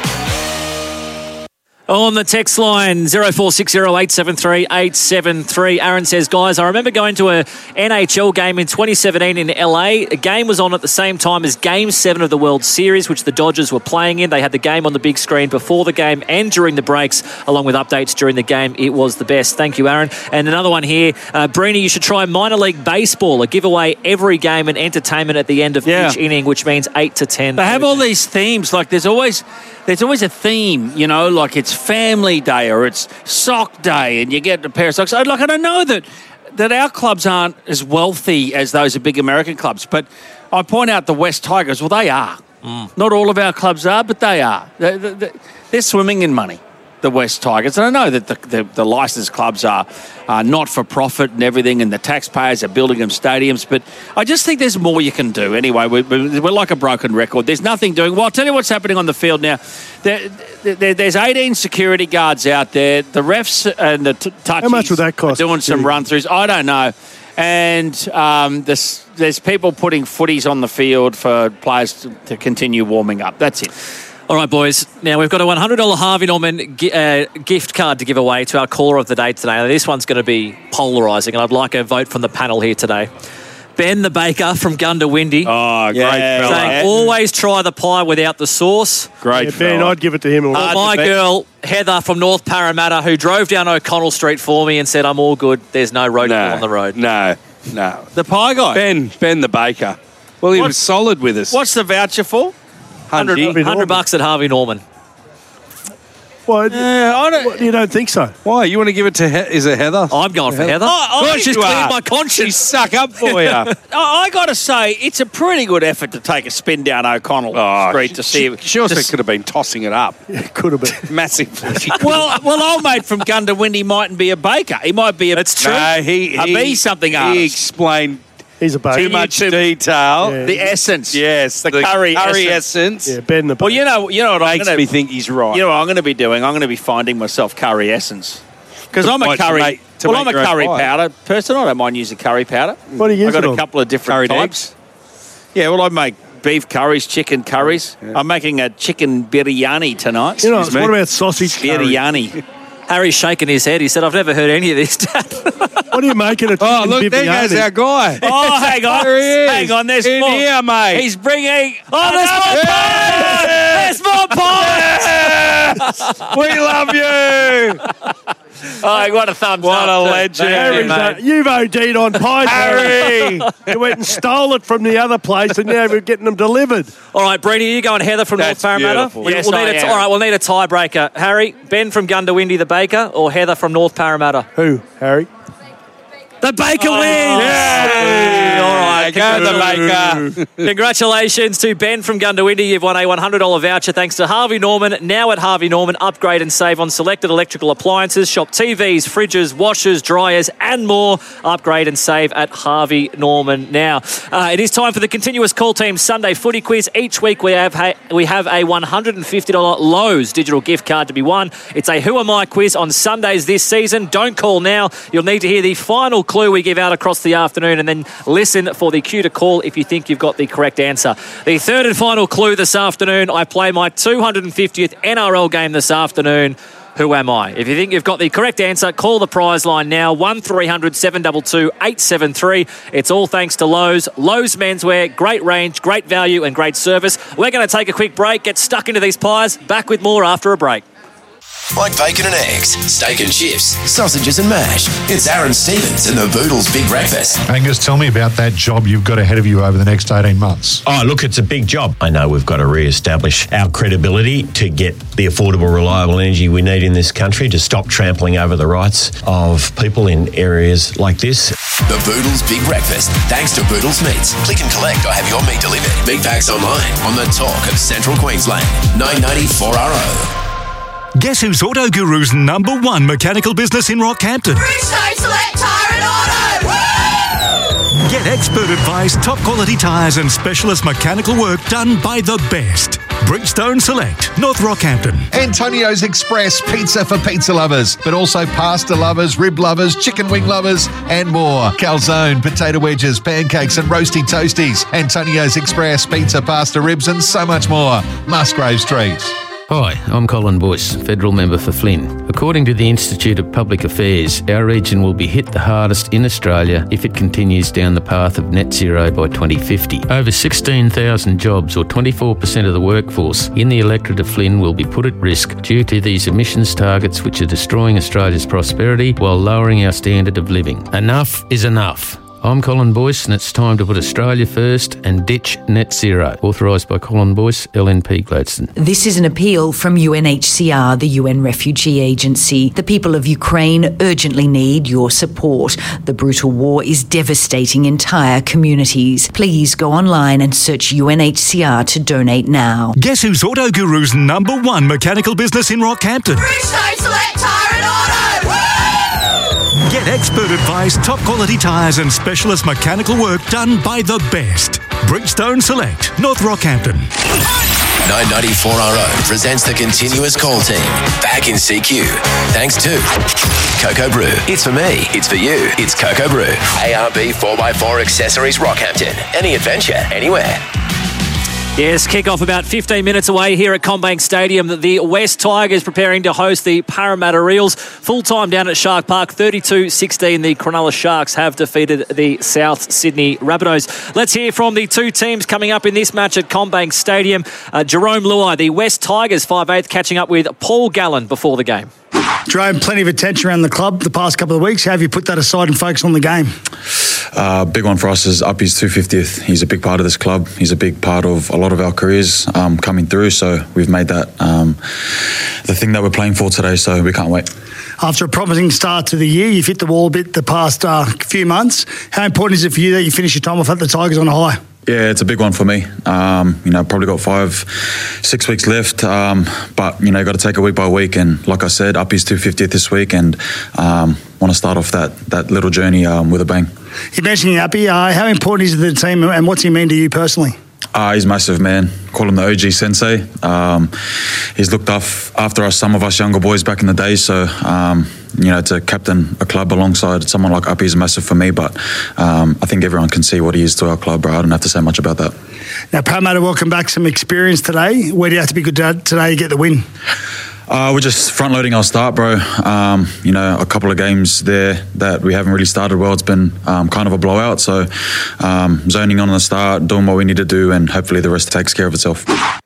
Speaker 4: On the text line, zero four six zero eight seven three eight seven three. Aaron says, guys, I remember going to a N H L game in twenty seventeen in L A. A game was on at the same time as Game seven of the World Series, which the Dodgers were playing in. They had the game on the big screen before the game and during the breaks, along with updates during the game. It was the best. Thank you, Aaron. And another one here. Uh, Breeny, you should try minor league baseball, a giveaway every game and entertainment at the end of
Speaker 3: Yeah.
Speaker 4: each inning, which means eight to ten.
Speaker 3: They have all these themes. Like there's always there's always a theme, you know, like it's Family Day or it's Sock Day and you get a pair of socks. I'd like, and I know that, that our clubs aren't as wealthy as those big American clubs, but I point out the West Tigers, well, they are. Mm. Not all of our clubs are, but they are. They're, they're, they're swimming in money, the West Tigers. And I know that the, the, the licensed clubs are uh, not for profit and everything, and the taxpayers are building them stadiums, but I just think there's more you can do. Anyway, we're, we're like a broken record. There's nothing doing. Well, I'll tell you what's happening on the field now. There, there, there's eighteen security guards out there. The refs and the t- touchies
Speaker 2: How much would that cost?
Speaker 3: are doing some run-throughs. I don't know. And um, there's, there's people putting footies on the field for players to, to continue warming up. That's it.
Speaker 4: All right, boys. Now, we've got a one hundred dollars Harvey Norman gi- uh, gift card to give away to our caller of the day today. Now, this one's going to be polarising, and I'd like a vote from the panel here today. Ben the Baker from Gundawindi.
Speaker 3: Oh, great
Speaker 4: yeah,
Speaker 3: fella.
Speaker 4: saying, always try the pie without the sauce.
Speaker 3: Great
Speaker 2: Yeah, Ben, I'd give it to him.
Speaker 4: Or my girl, Heather from North Parramatta, who drove down O'Connell Street for me and said, I'm all good. There's no road
Speaker 5: No,
Speaker 4: on the road.
Speaker 5: No, no.
Speaker 3: The pie guy?
Speaker 5: Ben, Ben the Baker. Well, he
Speaker 3: What-
Speaker 5: was solid with us.
Speaker 3: What's the voucher for?
Speaker 4: one hundred, one hundred bucks at Harvey Norman.
Speaker 2: Well,
Speaker 3: Yeah, I don't.
Speaker 2: you don't think so?
Speaker 5: Why? You want to give it to he- is it Heather?
Speaker 4: I'm going for Heather.
Speaker 3: Oh, I
Speaker 4: God,
Speaker 3: think
Speaker 4: she's
Speaker 3: you
Speaker 4: cleared
Speaker 3: are.
Speaker 4: my conscience.
Speaker 5: She suck up for you.
Speaker 3: I, I got to say, it's a pretty good effort to take a spin down O'Connell Street to see.
Speaker 5: She, she also
Speaker 3: to-
Speaker 5: could have been tossing it up.
Speaker 2: It could have been.
Speaker 5: Massively.
Speaker 3: well, well, old mate from Gundawindi mightn't be a baker. He might be a.
Speaker 4: That's true.
Speaker 5: No, he,
Speaker 3: A
Speaker 5: he,
Speaker 3: be something
Speaker 5: He
Speaker 3: artist.
Speaker 5: explained
Speaker 2: He's a baker.
Speaker 5: too much
Speaker 3: to-
Speaker 5: detail.
Speaker 2: Yeah.
Speaker 3: The essence.
Speaker 5: Yes,
Speaker 3: The curry
Speaker 5: curry
Speaker 3: essence.
Speaker 5: essence.
Speaker 2: Yeah, Ben the Baker.
Speaker 3: Well, you know, you know what I'm
Speaker 5: Makes
Speaker 3: going
Speaker 5: me think he's right.
Speaker 3: You know what I'm going to be doing? I'm going to be finding myself curry essence. Because I'm a
Speaker 5: What, to
Speaker 3: curry.
Speaker 5: make- to
Speaker 3: well, I'm
Speaker 5: make
Speaker 3: a
Speaker 5: your own
Speaker 3: curry
Speaker 5: pie?
Speaker 3: powder person. I don't mind using curry powder.
Speaker 2: What do you use
Speaker 3: I've got
Speaker 2: it
Speaker 3: a
Speaker 2: on?
Speaker 3: couple of different
Speaker 5: Curried
Speaker 3: types. Yeah, well, I make beef curries, chicken curries. I'm making a chicken biryani tonight.
Speaker 2: You know,
Speaker 5: Excuse
Speaker 2: what
Speaker 5: me?
Speaker 2: about sausage curry?
Speaker 3: biryani.
Speaker 4: Harry's shaking his head. He said, I've never heard any of this, Dad.
Speaker 2: What are you making a chicken
Speaker 5: Oh, look, there
Speaker 2: biryani?
Speaker 5: goes our guy.
Speaker 3: Oh, hang on.
Speaker 5: There he is.
Speaker 3: Hang on, there's
Speaker 5: In
Speaker 3: more.
Speaker 5: here, mate.
Speaker 3: He's bringing.
Speaker 4: Oh, there's more pies! There's more pies!
Speaker 5: We love you.
Speaker 3: Oh, what a thumbs
Speaker 5: What
Speaker 3: up.
Speaker 5: a
Speaker 3: too.
Speaker 5: legend.
Speaker 3: Thank you,
Speaker 2: Harry's,
Speaker 3: mate.
Speaker 2: uh, you've OD'd on pies,
Speaker 5: Harry.
Speaker 2: You went and stole it from the other place, and now we're getting them delivered.
Speaker 4: All right, Breeny, are you going Heather from
Speaker 5: That's
Speaker 4: North Parramatta?
Speaker 5: beautiful.
Speaker 4: We-
Speaker 3: Yes,
Speaker 4: we'll need
Speaker 3: I
Speaker 4: a t-
Speaker 3: am.
Speaker 4: all right, we'll need a tiebreaker. Harry, Ben from Gundawindi, the baker, or Heather from North Parramatta?
Speaker 2: Who, Harry?
Speaker 4: The Baker
Speaker 5: Oh,
Speaker 4: wins!
Speaker 5: yeah. All right, go the Baker.
Speaker 4: Congratulations to Ben from Gundawindi. You've won a one hundred dollars voucher thanks to Harvey Norman. Now at Harvey Norman, upgrade and save on selected electrical appliances. Shop T Vs, fridges, washers, dryers and more. Upgrade and save at Harvey Norman now. Uh, it is time for the continuous call team Sunday footy quiz. Each week we have ha- we have a one hundred fifty dollars Lowe's digital gift card to be won. It's a Who Am I quiz on Sundays this season. Don't call now. You'll need to hear the final clue we give out across the afternoon and then listen for the cue to call if you think you've got the correct answer. The third and final clue this afternoon, I play my two hundred fiftieth N R L game this afternoon. Who am I? If you think you've got the correct answer, call the prize line now, one three hundred seven two two eight seven three. It's all thanks to Lowe's. Lowe's Menswear, great range, great value and great service. We're going to take a quick break, get stuck into these pies. Back with more after a break.
Speaker 6: Like bacon and eggs, steak and chips, sausages and mash. It's Aaron Stevens and the Boodles Big Breakfast.
Speaker 7: Angus, tell me about that job you've got ahead of you over the next eighteen months.
Speaker 1: Oh, look, it's a big job. I know we've got to re-establish our credibility to get the affordable, reliable energy we need in this country, to stop trampling over the rights of people in areas like this.
Speaker 6: The Boodles Big Breakfast, thanks to Boodles Meats. Click and collect or have your meat delivered. Big packs online on the talk of Central Queensland. nine ninety-four R O.
Speaker 8: Guess who's Auto Guru's number one mechanical business in Rockhampton?
Speaker 15: Bridgestone Select Tyre and Auto! Woo!
Speaker 8: Get expert advice, top quality tyres and specialist mechanical work done by the best. Bridgestone Select, North Rockhampton.
Speaker 7: Antonio's Express, pizza for pizza lovers, but also pasta lovers, rib lovers, chicken wing lovers, and more. Calzone, potato wedges, pancakes, and roasty toasties. Antonio's Express, pizza, pasta, ribs, and so much more. Musgrave Street.
Speaker 23: Hi, I'm Colin Boyce, Federal Member for Flynn. According to the Institute of Public Affairs, our region will be hit the hardest in Australia if it continues down the path of net zero by twenty fifty. Over sixteen thousand jobs, or twenty-four percent of the workforce in the electorate of Flynn, will be put at risk due to these emissions targets which are destroying Australia's prosperity while lowering our standard of living. Enough is enough. I'm Colin Boyce, and it's time to put Australia first and ditch net zero. Authorised by Colin Boyce, L N P Gladstone.
Speaker 24: This is an appeal from U N H C R, the U N Refugee Agency. The people of Ukraine urgently need your support. The brutal war is devastating entire communities. Please go online and search U N H C R to donate now.
Speaker 8: Guess who's Auto Guru's number one mechanical business in Rockhampton?
Speaker 15: Bridgestone Select Tyre and Auto! Woo!
Speaker 8: Get expert advice, top quality tyres and specialist mechanical work done by the best. Bridgestone Select, North Rockhampton.
Speaker 6: nine ninety-four R O presents the continuous call team. Back in C Q. Thanks to Cocoa Brew. It's for me. It's for you. It's Cocoa Brew. A R B four by four Accessories Rockhampton. Any adventure, anywhere.
Speaker 4: Yes, kick-off about fifteen minutes away here at CommBank Stadium. The West Tigers preparing to host the Parramatta Eels. Full-time down at Shark Park, thirty-two sixteen. The Cronulla Sharks have defeated the South Sydney Rabbitohs. Let's hear from the two teams coming up in this match at CommBank Stadium. Uh, Jerome Luai, the West Tigers five eighth, catching up with Paul Gallen before the game.
Speaker 25: Jerome, plenty of attention around the club the past couple of weeks. How have you put that aside and focus on the game?
Speaker 26: Uh, big one for us is Uppy's two hundred fiftieth. He's a big part of this club. He's a big part of a lot of our careers um, coming through. So we've made that um, the thing that we're playing for today. So we can't wait.
Speaker 25: After a promising start to the year, you've hit the wall a bit the past uh, few months. How important is it for you that you finish your time off at the Tigers on a high?
Speaker 26: Yeah, it's a big one for me. Um, you know, probably got five, six weeks left. Um, but, you know, got to take it week by week. And like I said, Uppy's two hundred fiftieth this week and um, want to start off that that little journey um, with a bang.
Speaker 25: You mentioned Uppy. Uh, how important is he to the team and what's he mean to you personally?
Speaker 26: Uh, he's massive, man. Call him the O G sensei. Um, he's looked af- after us, some of us younger boys back in the day. So, um, you know, to captain a club alongside someone like Uppy is massive for me. But um, I think everyone can see what he is to our club, bro. I don't have to say much about that.
Speaker 25: Now, Parramatta welcome back some experience today. Where do you have to be good today to get the win?
Speaker 26: Uh, we're just front-loading our start, bro. Um, you know, a couple of games there that we haven't really started well. It's been um, kind of a blowout. So um, zoning on the start, doing what we need to do, and hopefully the rest takes care of itself.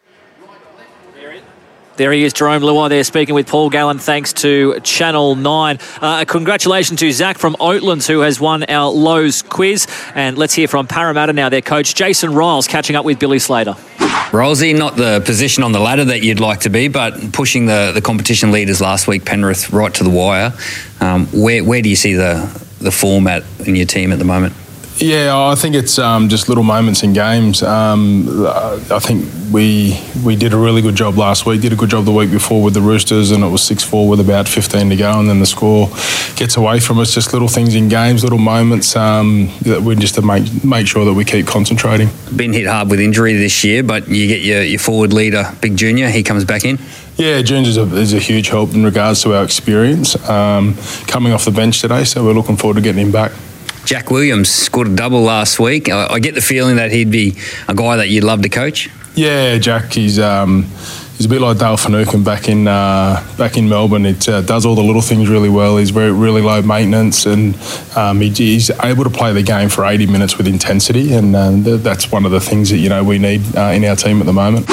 Speaker 4: There he is, Jerome Luai there speaking with Paul Gallen, thanks to Channel nine. Uh, congratulations to Zach from Oatlands, who has won our Lowe's quiz. And let's hear from Parramatta now, their coach, Jason Riles, catching up with Billy Slater.
Speaker 27: Rolesy, not the position on the ladder that you'd like to be, but pushing the, the competition leaders last week, Penrith, right to the wire. Um, where where do you see the the format in your team at the moment?
Speaker 10: Yeah, I think it's um, just little moments in games. Um, I think we we did a really good job last week, did a good job the week before with the Roosters, and it was six four with about fifteen to go, and then the score gets away from us. Just little things in games, little moments um, that we just to make make sure that we keep concentrating.
Speaker 27: Been hit hard with injury this year, but you get your, your forward leader, Big Junior, he comes back in.
Speaker 10: Yeah, Junior is a, is a huge help in regards to our experience um, coming off the bench today, so we're looking forward to getting him back.
Speaker 27: Jack Williams scored a double last week. I, I get the feeling that he'd be a guy that you'd love to coach.
Speaker 10: Yeah, Jack, he's um, he's a bit like Dale Finucane back in uh, back in Melbourne. It uh, does all the little things really well. He's very really low maintenance, and um, he, he's able to play the game for eighty minutes with intensity, and um, th- that's one of the things that you know we need uh, in our team at the moment.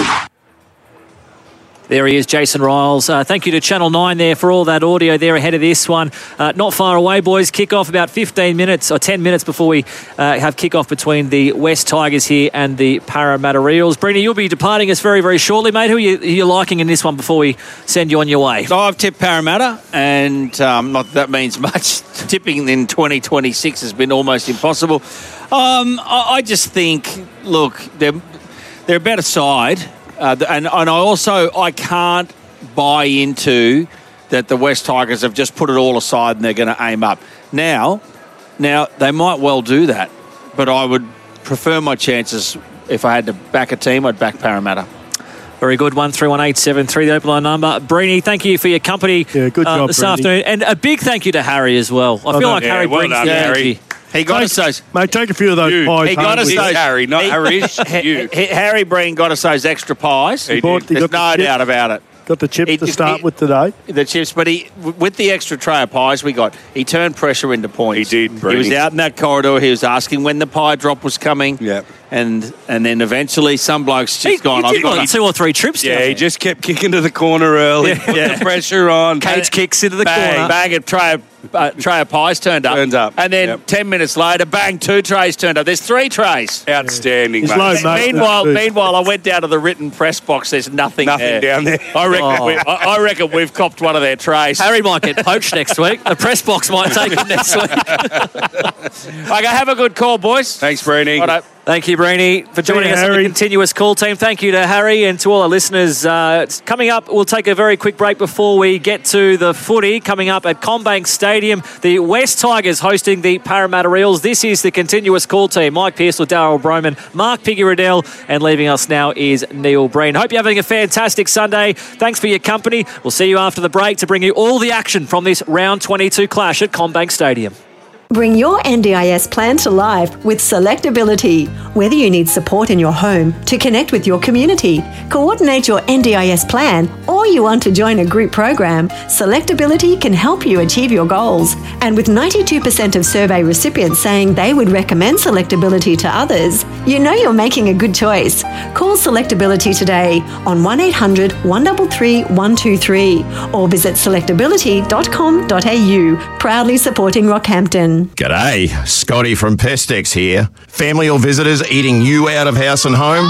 Speaker 4: There he is, Jason Riles. Uh, thank you to Channel nine there for all that audio there ahead of this one. Uh, not far away, boys. Kick-off about fifteen minutes or ten minutes before we uh, have kick-off between the West Tigers here and the Parramatta Eels. Brini, you'll be departing us very, very shortly, mate. Who are you, who are you liking in this one before we send you on your way?
Speaker 3: So I've tipped Parramatta, and um, not that, that means much. Tipping in twenty twenty-six has been almost impossible. Um, I, I just think, look, they're, they're a better side. Uh, and, and I also, I can't buy into that the West Tigers have just put it all aside and they're going to aim up. Now, now they might well do that, but I would prefer my chances if I had to back a team, I'd back Parramatta.
Speaker 4: Very good. one three one eight seven three, the open line number. Brini, thank you for your company
Speaker 2: yeah, good
Speaker 4: uh,
Speaker 2: job,
Speaker 4: this
Speaker 2: Brini.
Speaker 4: afternoon. And a big thank you to Harry as well. I
Speaker 2: Oh,
Speaker 4: feel
Speaker 2: no,
Speaker 4: like
Speaker 2: yeah,
Speaker 4: Harry
Speaker 2: well
Speaker 4: brings
Speaker 2: done,
Speaker 4: the
Speaker 2: Harry.
Speaker 4: energy.
Speaker 3: He got us those.
Speaker 2: Mate, take a few of those
Speaker 3: You.
Speaker 2: pies.
Speaker 3: He got
Speaker 2: home
Speaker 3: us
Speaker 2: with
Speaker 3: those.
Speaker 2: you.
Speaker 5: Harry, not
Speaker 3: he,
Speaker 5: Harry. You.
Speaker 3: he- Harry Breen got us those extra pies.
Speaker 2: He bought- he
Speaker 3: There's
Speaker 2: got
Speaker 3: no
Speaker 2: the chip.
Speaker 3: doubt about it.
Speaker 2: Got the chips
Speaker 3: He-
Speaker 2: to
Speaker 3: he-
Speaker 2: start with today.
Speaker 3: The chips, but he with the extra tray of pies we got, he turned pressure into points.
Speaker 5: He did,
Speaker 3: He was
Speaker 5: Brady.
Speaker 3: out in that corridor. He was asking when the pie drop was coming.
Speaker 5: Yeah.
Speaker 3: And and then eventually some blokes just
Speaker 4: He,
Speaker 3: gone.
Speaker 4: he
Speaker 3: I've
Speaker 4: did
Speaker 3: got
Speaker 4: like
Speaker 3: a-
Speaker 4: two or three trips down
Speaker 5: Yeah,
Speaker 4: there.
Speaker 5: he just kept kicking to the corner early, put
Speaker 3: Yeah.
Speaker 5: the pressure on.
Speaker 4: Cage kicks into the
Speaker 3: bang,
Speaker 4: corner.
Speaker 3: bang, a tray of, uh, tray of pies turned up.
Speaker 5: Turns up,
Speaker 3: And then
Speaker 5: yep.
Speaker 3: ten minutes later, bang, two trays turned up. There's three trays.
Speaker 5: Outstanding,
Speaker 2: He's
Speaker 5: mate.
Speaker 2: low maintenance
Speaker 3: Meanwhile,
Speaker 2: too.
Speaker 3: meanwhile, I went down to the written press box. There's nothing,
Speaker 5: Nothing
Speaker 3: there.
Speaker 5: down there.
Speaker 3: I reckon,
Speaker 4: Oh.
Speaker 3: we, I, I reckon we've copped one of their trays.
Speaker 4: Harry might get poached next week. The press box might take him next week.
Speaker 3: Okay, have a good call, boys.
Speaker 5: Thanks, Brady.
Speaker 3: Righto.
Speaker 4: Thank you, Brini, for joining
Speaker 2: you,
Speaker 4: us on the
Speaker 2: Harry.
Speaker 4: continuous call team. Thank you to Harry and to all our listeners. Uh, it's coming up, we'll take a very quick break before we get to the footy. Coming up at Combank Stadium, the West Tigers hosting the Parramatta Eels. This is the continuous call team. Mike Pearcell, Darryl Broman, Mark Piggy Riddell, and leaving us now is Neil Breen. Hope you're having a fantastic Sunday. Thanks for your company. We'll see you after the break to bring you all the action from this round twenty-two clash at Combank Stadium.
Speaker 11: Bring your N D I S plan to life with Selectability. Whether you need support in your home, to connect with your community, coordinate your N D I S plan, or you want to join a group program, Selectability can help you achieve your goals. And with ninety-two percent of survey recipients saying they would recommend Selectability to others, you know you're making a good choice. Call Selectability today on one eight hundred one three three one two three or visit selectability dot com dot a u. Proudly supporting Rockhampton.
Speaker 12: G'day, Scotty from Pestex here. Family or visitors eating you out of house and home?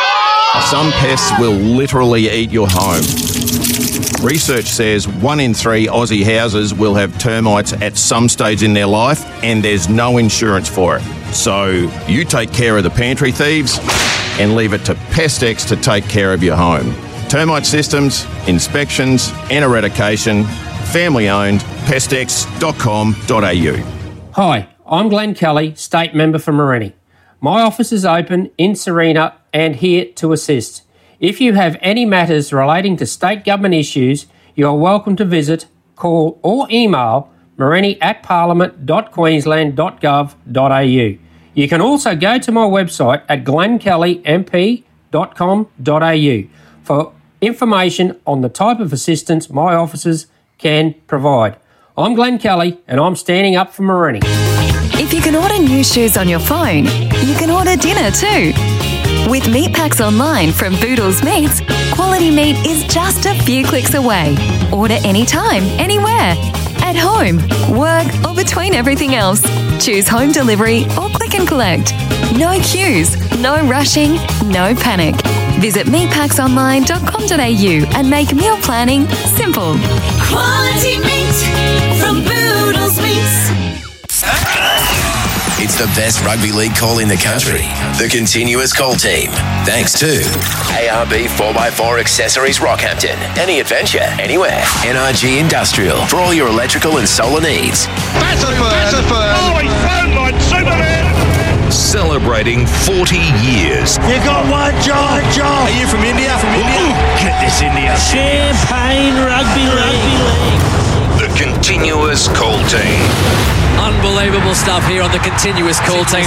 Speaker 12: Some pests will literally eat your home. Research says one in three Aussie houses will have termites at some stage in their life, and there's no insurance for it. So you take care of the pantry thieves and leave it to Pestex to take care of your home. Termite systems, inspections and eradication, family owned, pestex dot com dot a u.
Speaker 13: Hi, I'm Glenn Kelly, State Member for Morenni. My office is open in Serena and here to assist. If you have any matters relating to state government issues, you are welcome to visit, call or email morenni at parliament dot queensland dot gov dot a u. You can also go to my website at glenn kelly m p dot com dot a u for information on the type of assistance my offices can provide. I'm Glenn Kelly and I'm standing up for Morenni.
Speaker 14: If you can order new shoes on your phone, you can order dinner too. With meat packs online from Boodles Meats, quality meat is just a few clicks away. Order anytime, anywhere. At home, work, or between everything else. Choose home delivery or click and collect. No queues, no rushing, no panic. Visit meat packs online dot com dot a u and make meal planning simple.
Speaker 15: Quality meat from Boodles Meats.
Speaker 6: It's the best rugby league call in the country. The Continuous Call Team. Thanks to A R B four by four Accessories Rockhampton. Any adventure, anywhere. N R G Industrial for all your electrical and solar needs.
Speaker 15: Oh, he's phone line, Superman!
Speaker 6: Celebrating forty years.
Speaker 15: You got one job, job. Are you from India? From India? Ooh, get this India. Champagne Rugby League.
Speaker 6: The Continuous Call Team.
Speaker 4: Unbelievable stuff here on the Continuous Call Team.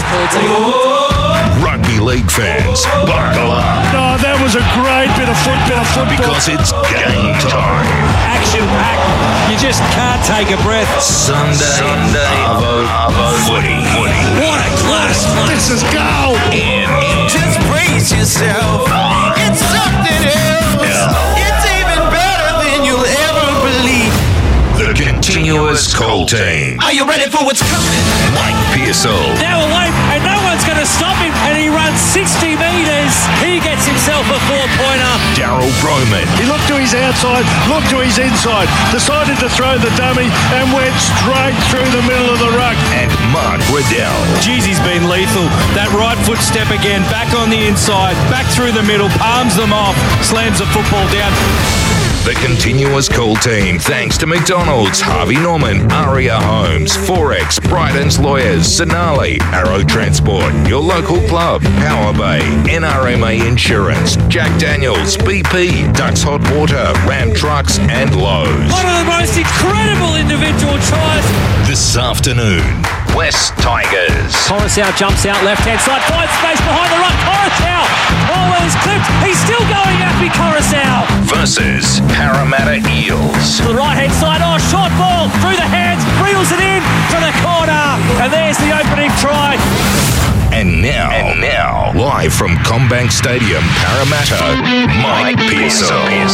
Speaker 6: Rugby league fans, buckle up.
Speaker 2: No, that was a great bit of football. football.
Speaker 6: Because it's game time.
Speaker 5: Action packed. You just can't take a breath.
Speaker 6: Sunday, Sunday, Arvo, Arvo, footy. footy.
Speaker 15: What a class. This is gold.
Speaker 6: And
Speaker 15: just brace yourself. It's something else.
Speaker 6: Yeah.
Speaker 15: It's even better than you'll ever believe.
Speaker 6: The Continuous Call Team.
Speaker 15: Are you ready for what's coming?
Speaker 6: Mike Pearsall.
Speaker 4: Now away, and no one's going to stop him, and he runs sixty metres. He gets himself a four-pointer.
Speaker 6: Daryl Broman.
Speaker 2: He looked to his outside, looked to his inside, decided to throw the dummy and went straight through the middle of the ruck.
Speaker 6: And Mark Riddell.
Speaker 5: Jeez, he's been lethal. That right foot step again, back on the inside, back through the middle, palms them off, slams the football down.
Speaker 6: The Continuous Call Team, thanks to McDonald's, Harvey Norman, Aria Homes, Forex, Bryden's Lawyers, Sonali, Arrow Transport, your local club, Power Bay, N R M A Insurance, Jack Daniels, B P, Ducks Hot Water, Ram Trucks, and Lowe's.
Speaker 4: One of the most incredible individual tries.
Speaker 6: This afternoon, West Tigers.
Speaker 4: Coruscant jumps out left-hand side, finds space behind the ruck. Coruscant, oh, he's clipped. He's still going, Happy Coruscant.
Speaker 6: Versus Parramatta Eels.
Speaker 4: To the right-hand side, oh, short ball through the hands, reels it in to the corner, and there's the opening try.
Speaker 6: And now, and now, live from Combank Stadium, Parramatta, Mike Pearsall.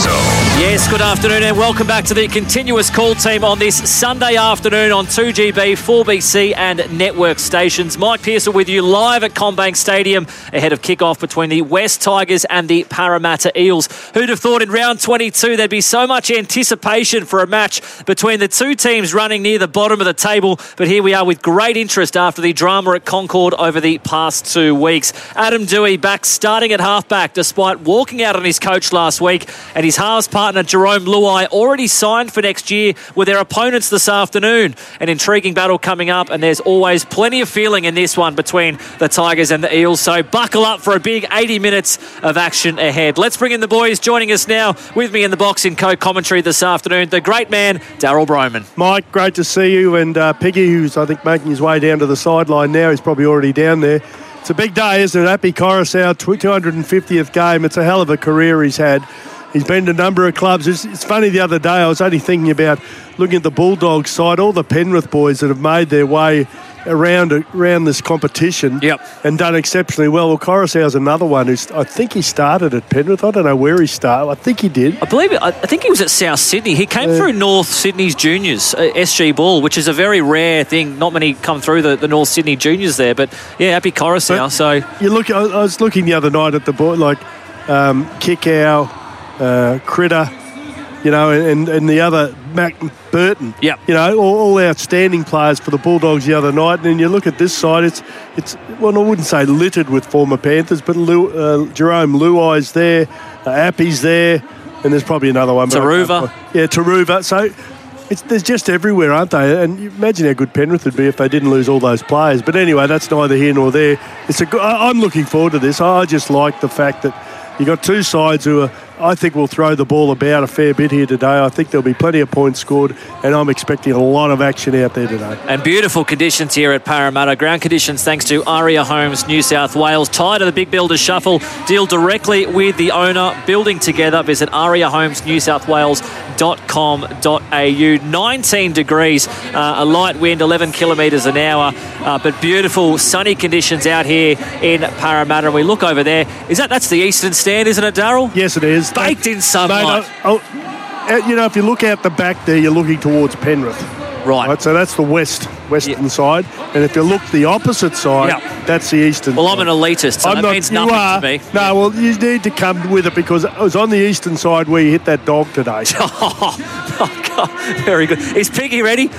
Speaker 4: Yes, good afternoon and welcome back to the Continuous Call Team on this Sunday afternoon on two G B, four B C and network stations. Mike Pearsall with you live at Combank Stadium ahead of kickoff between the West Tigers and the Parramatta Eels. Who'd have thought in round twenty-two there'd be so much anticipation for a match between the two teams running near the bottom of the table, but here we are with great interest after the drama at Concord over the past two weeks. Adam Dewey back starting at halfback despite walking out on his coach last week, and his halves partner Jerome Luai already signed for next year with their opponents this afternoon. An intriguing battle coming up, and there's always plenty of feeling in this one between the Tigers and the Eels, so buckle up for a big eighty minutes of action ahead. Let's bring in the boys. Joining us now with me in the box in co-commentary this afternoon, the great man Daryl Broman.
Speaker 2: Mike, great to see you, and uh, Piggy, who's I think making his way down to the sideline now. He's probably already down there. It's a big day, isn't it? Happy Coruscant, two hundred fiftieth game. It's a hell of a career he's had. He's been to a number of clubs. It's, it's funny, the other day I was only thinking about looking at the Bulldogs side, all the Penrith boys that have made their way around around this competition
Speaker 4: yep.
Speaker 2: and done exceptionally well. Well, Coruscant's another one who's, I think he started at Penrith. I don't know where he started. I think he did.
Speaker 4: I believe it. I think he was at South Sydney. He came uh, through North Sydney's juniors, uh, S G Ball, which is a very rare thing. Not many come through the, the North Sydney juniors there, but yeah, happy Coruscant. So
Speaker 2: you look. I, I was looking the other night at the boy like um, Kickow, uh, Critter, you know, and, and the other Mac Burton.
Speaker 4: Yep.
Speaker 2: You know, all, all outstanding players for the Bulldogs the other night. And then you look at this side, it's, it's well, I wouldn't say littered with former Panthers, but Lu, uh, Jerome Luai's there, uh, Appy's there, and there's probably another one.
Speaker 4: Taruva.
Speaker 2: Yeah, Taruva. So it's, there's just everywhere, aren't they? And you imagine how good Penrith would be if they didn't lose all those players. But anyway, that's neither here nor there. It's a. I, I'm looking forward to this. I just like the fact that you got two sides who are, I think, will throw the ball about a fair bit here today. I think there'll be plenty of points scored, and I'm expecting a lot of action out there today.
Speaker 4: And beautiful conditions here at Parramatta. Ground conditions thanks to Aria Homes, New South Wales. Tired of the Big Builders Shuffle? Deal directly with the owner. Building together. Visit aria homes new south wales dot com dot a u. nineteen degrees, uh, a light wind, eleven kilometres an hour, uh, but beautiful sunny conditions out here in Parramatta. And we look over there. Is that that's the eastern stand, isn't it, Daryl?
Speaker 2: Yes, it is.
Speaker 4: Baked in sunlight.
Speaker 2: Mate, I, I, you know, if you look out the back there, you're looking towards Penrith.
Speaker 4: Right.
Speaker 2: right. So that's the west, western yep. side. And if you look the opposite side, yep. that's the eastern
Speaker 4: well,
Speaker 2: side.
Speaker 4: Well, I'm an elitist, so
Speaker 2: I'm
Speaker 4: that
Speaker 2: not,
Speaker 4: means nothing
Speaker 2: are,
Speaker 4: to me.
Speaker 2: No, well, you need to come with it because it was on the eastern side where you hit that dog today.
Speaker 4: oh, God. Very good. Is Piggy ready?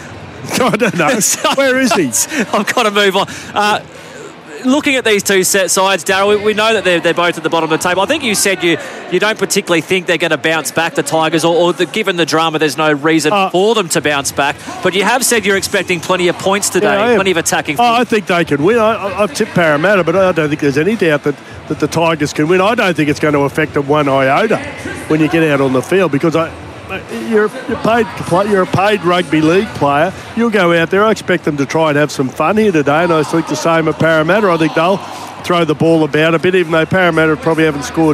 Speaker 2: I don't know. Where is he?
Speaker 4: I've got to move on. Uh, looking at these two set sides, Darryl, we, we know that they're, they're both at the bottom of the table. I think you said you, you don't particularly think they're going to bounce back, the Tigers, or, or the, given the drama, there's no reason uh, for them to bounce back. But you have said you're expecting plenty of points today,
Speaker 2: yeah,
Speaker 4: plenty of attacking.
Speaker 2: Oh, I think they can win. I, I've tipped Parramatta, but I don't think there's any doubt that, that the Tigers can win. I don't think it's going to affect them one iota when you get out on the field, because I... You're, you're paid. You're a paid rugby league player. You'll go out there. I expect them to try and have some fun here today, and I think the same at Parramatta. I think they'll throw the ball about a bit, even though Parramatta probably haven't scored,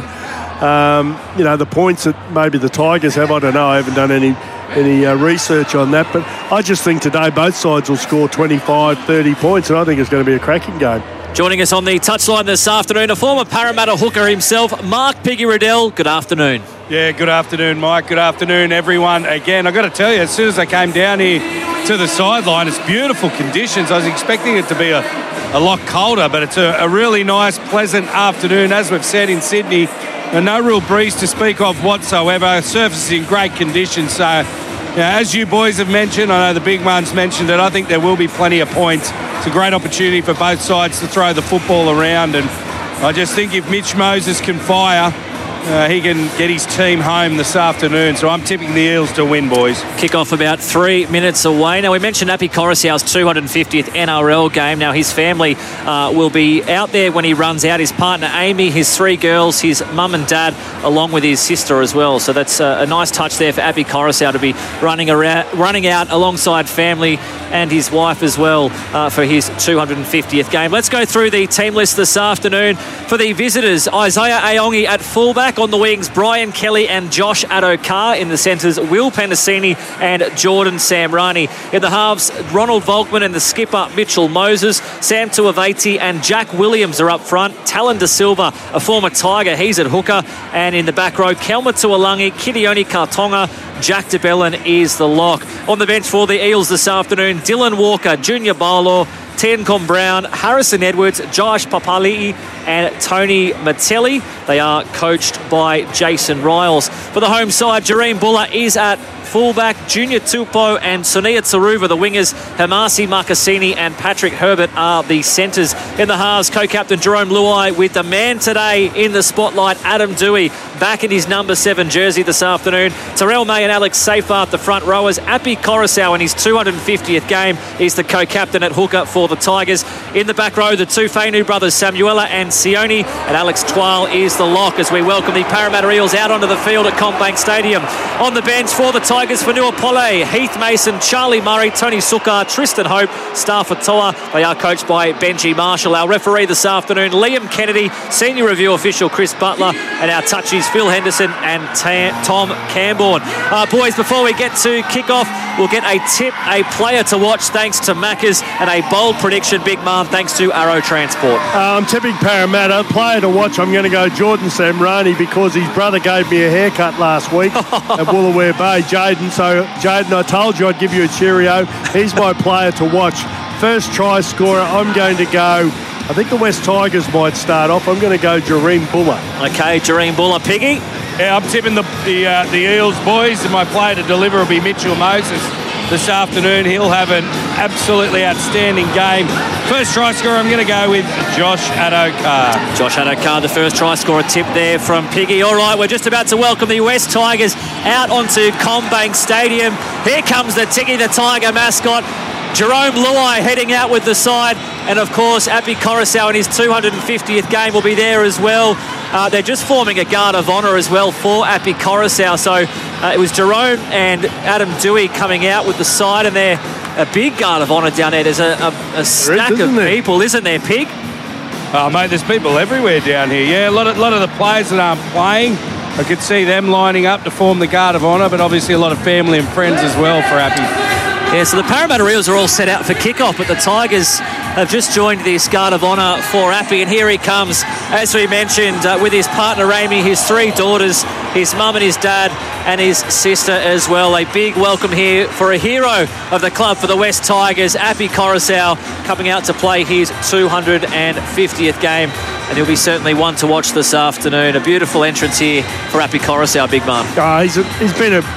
Speaker 2: um, you know, the points that maybe the Tigers have. I don't know. I haven't done any any uh, research on that, but I just think today both sides will score twenty-five, thirty points, and I think it's going to be a cracking game.
Speaker 4: Joining us on the touchline this afternoon, a former Parramatta hooker himself, Mark Piggy Riddell. Good afternoon.
Speaker 5: Yeah, good afternoon, Mike. Good afternoon, everyone. Again, I've got to tell you, as soon as I came down here to the sideline, it's beautiful conditions. I was expecting it to be a, a lot colder, but it's a, a really nice, pleasant afternoon. As we've said in Sydney, no real breeze to speak of whatsoever. Surface is in great condition, so yeah, as you boys have mentioned, I know the big ones mentioned it, I think there will be plenty of points. It's a great opportunity for both sides to throw the football around, and I just think if Mitch Moses can fire, uh, he can get his team home this afternoon. So I'm tipping the Eels to win, boys.
Speaker 4: Kick off about three minutes away. Now, we mentioned Api Coruscant's two hundred fiftieth N R L game. Now, his family uh, will be out there when he runs out. His partner, Amy, his three girls, his mum and dad, along with his sister as well. So that's a, a nice touch there for Api Coruscant to be running around, running out alongside family and his wife as well uh, for his two hundred fiftieth game. Let's go through the team list this afternoon. For the visitors, Isaiah Aongi at fullback. On the wings, Brian Kelly and Josh Addo-Carr. In the centres, Will Penasini and Jordan Samrani. In the halves, Ronald Volkman and the skipper, Mitchell Moses. Sam Tuavati and Jack Williams are up front. Talon De Silva, a former Tiger, he's at hooker. And in the back row, Kelma Tuolangi, Kidioni Kartonga, Jack de Bellin is the lock. On the bench for the Eels this afternoon, Dylan Walker, Junior Barlaw, Tencom Brown, Harrison Edwards, Josh Papali'i and Tony Matelli. They are coached by Jason Riles. For the home side, Jareen Buller is at fullback, Junior Tupou and Sonia Tsuruva, the wingers. Hamasi Marcassini and Patrick Herbert are the centres. In the halves, co-captain Jerome Luai with the man today in the spotlight, Adam Dewey, back in his number seven jersey this afternoon. Terrell May and Alex Seyfarth, the front rowers. Api Coruscant in his two hundred fiftieth game is the co-captain at hooker for the Tigers. In the back row, the two Fainu brothers, Samuela and Sione, and Alex Twal is the lock as we welcome the Parramatta Eels out onto the field at CommBank Stadium. On the bench for the Tigers, Fanua Pole, Heath Mason, Charlie Murray, Tony Sukar, Tristan Hope, Stafford Toa. They are coached by Benji Marshall. Our referee this afternoon, Liam Kennedy, senior review official Chris Butler, and our touchies Phil Henderson and Tam- Tom Camborne. Uh, boys, before we get to kick-off, we'll get a tip, a player to watch thanks to Macca's, and a bold prediction, Big Man, thanks to Arrow Transport.
Speaker 2: Uh, I'm tipping Parramatta. Player to watch, I'm going to go Jordan Samrani because his brother gave me a haircut last week at Woolooware Bay, Jaden. So, Jaden, I told you I'd give you a cheerio. He's my player to watch. First try scorer, I'm going to go, I think the West Tigers might start off. I'm going to go Jareen Buller.
Speaker 4: Okay, Jareen Buller. Piggy?
Speaker 5: Yeah, I'm tipping the the, uh, the Eels, boys, and my player to deliver will be Mitchell Moses this afternoon. He'll have an absolutely outstanding game. First try scorer, I'm going to go with Josh Addo-Carr.
Speaker 4: Josh Addo-Carr, the first try scorer tip there from Piggy. All right, we're just about to welcome the West Tigers out onto CommBank Stadium. Here comes the Tiggy the Tiger mascot. Jerome Luai heading out with the side, and of course Api Coruscant in his two hundred fiftieth game will be there as well. Uh, they're just forming a guard of honour as well for Api Coruscant. So uh, it was Jerome and Adam Dewey coming out with the side, and they're a big guard of honour down there. There's a, a, a stack
Speaker 2: is,
Speaker 4: of
Speaker 2: there?
Speaker 4: people, isn't there, Pig?
Speaker 5: Oh, mate, there's people everywhere down here. Yeah, a lot of, lot of the players that aren't playing, I could see them lining up to form the guard of honour, but obviously a lot of family and friends as well for Api.
Speaker 4: Yeah, so the Parramatta Eels are all set out for kick-off, but the Tigers have just joined this guard of honour for Api, and here he comes, as we mentioned, uh, with his partner Amy, his three daughters, his mum and his dad, and his sister as well. A big welcome here for a hero of the club for the West Tigers, Api Coruscant, coming out to play his two hundred fiftieth game, and he'll be certainly one to watch this afternoon. A beautiful entrance here for Api Coruscant, big man.
Speaker 2: Uh, he's, a, he's been a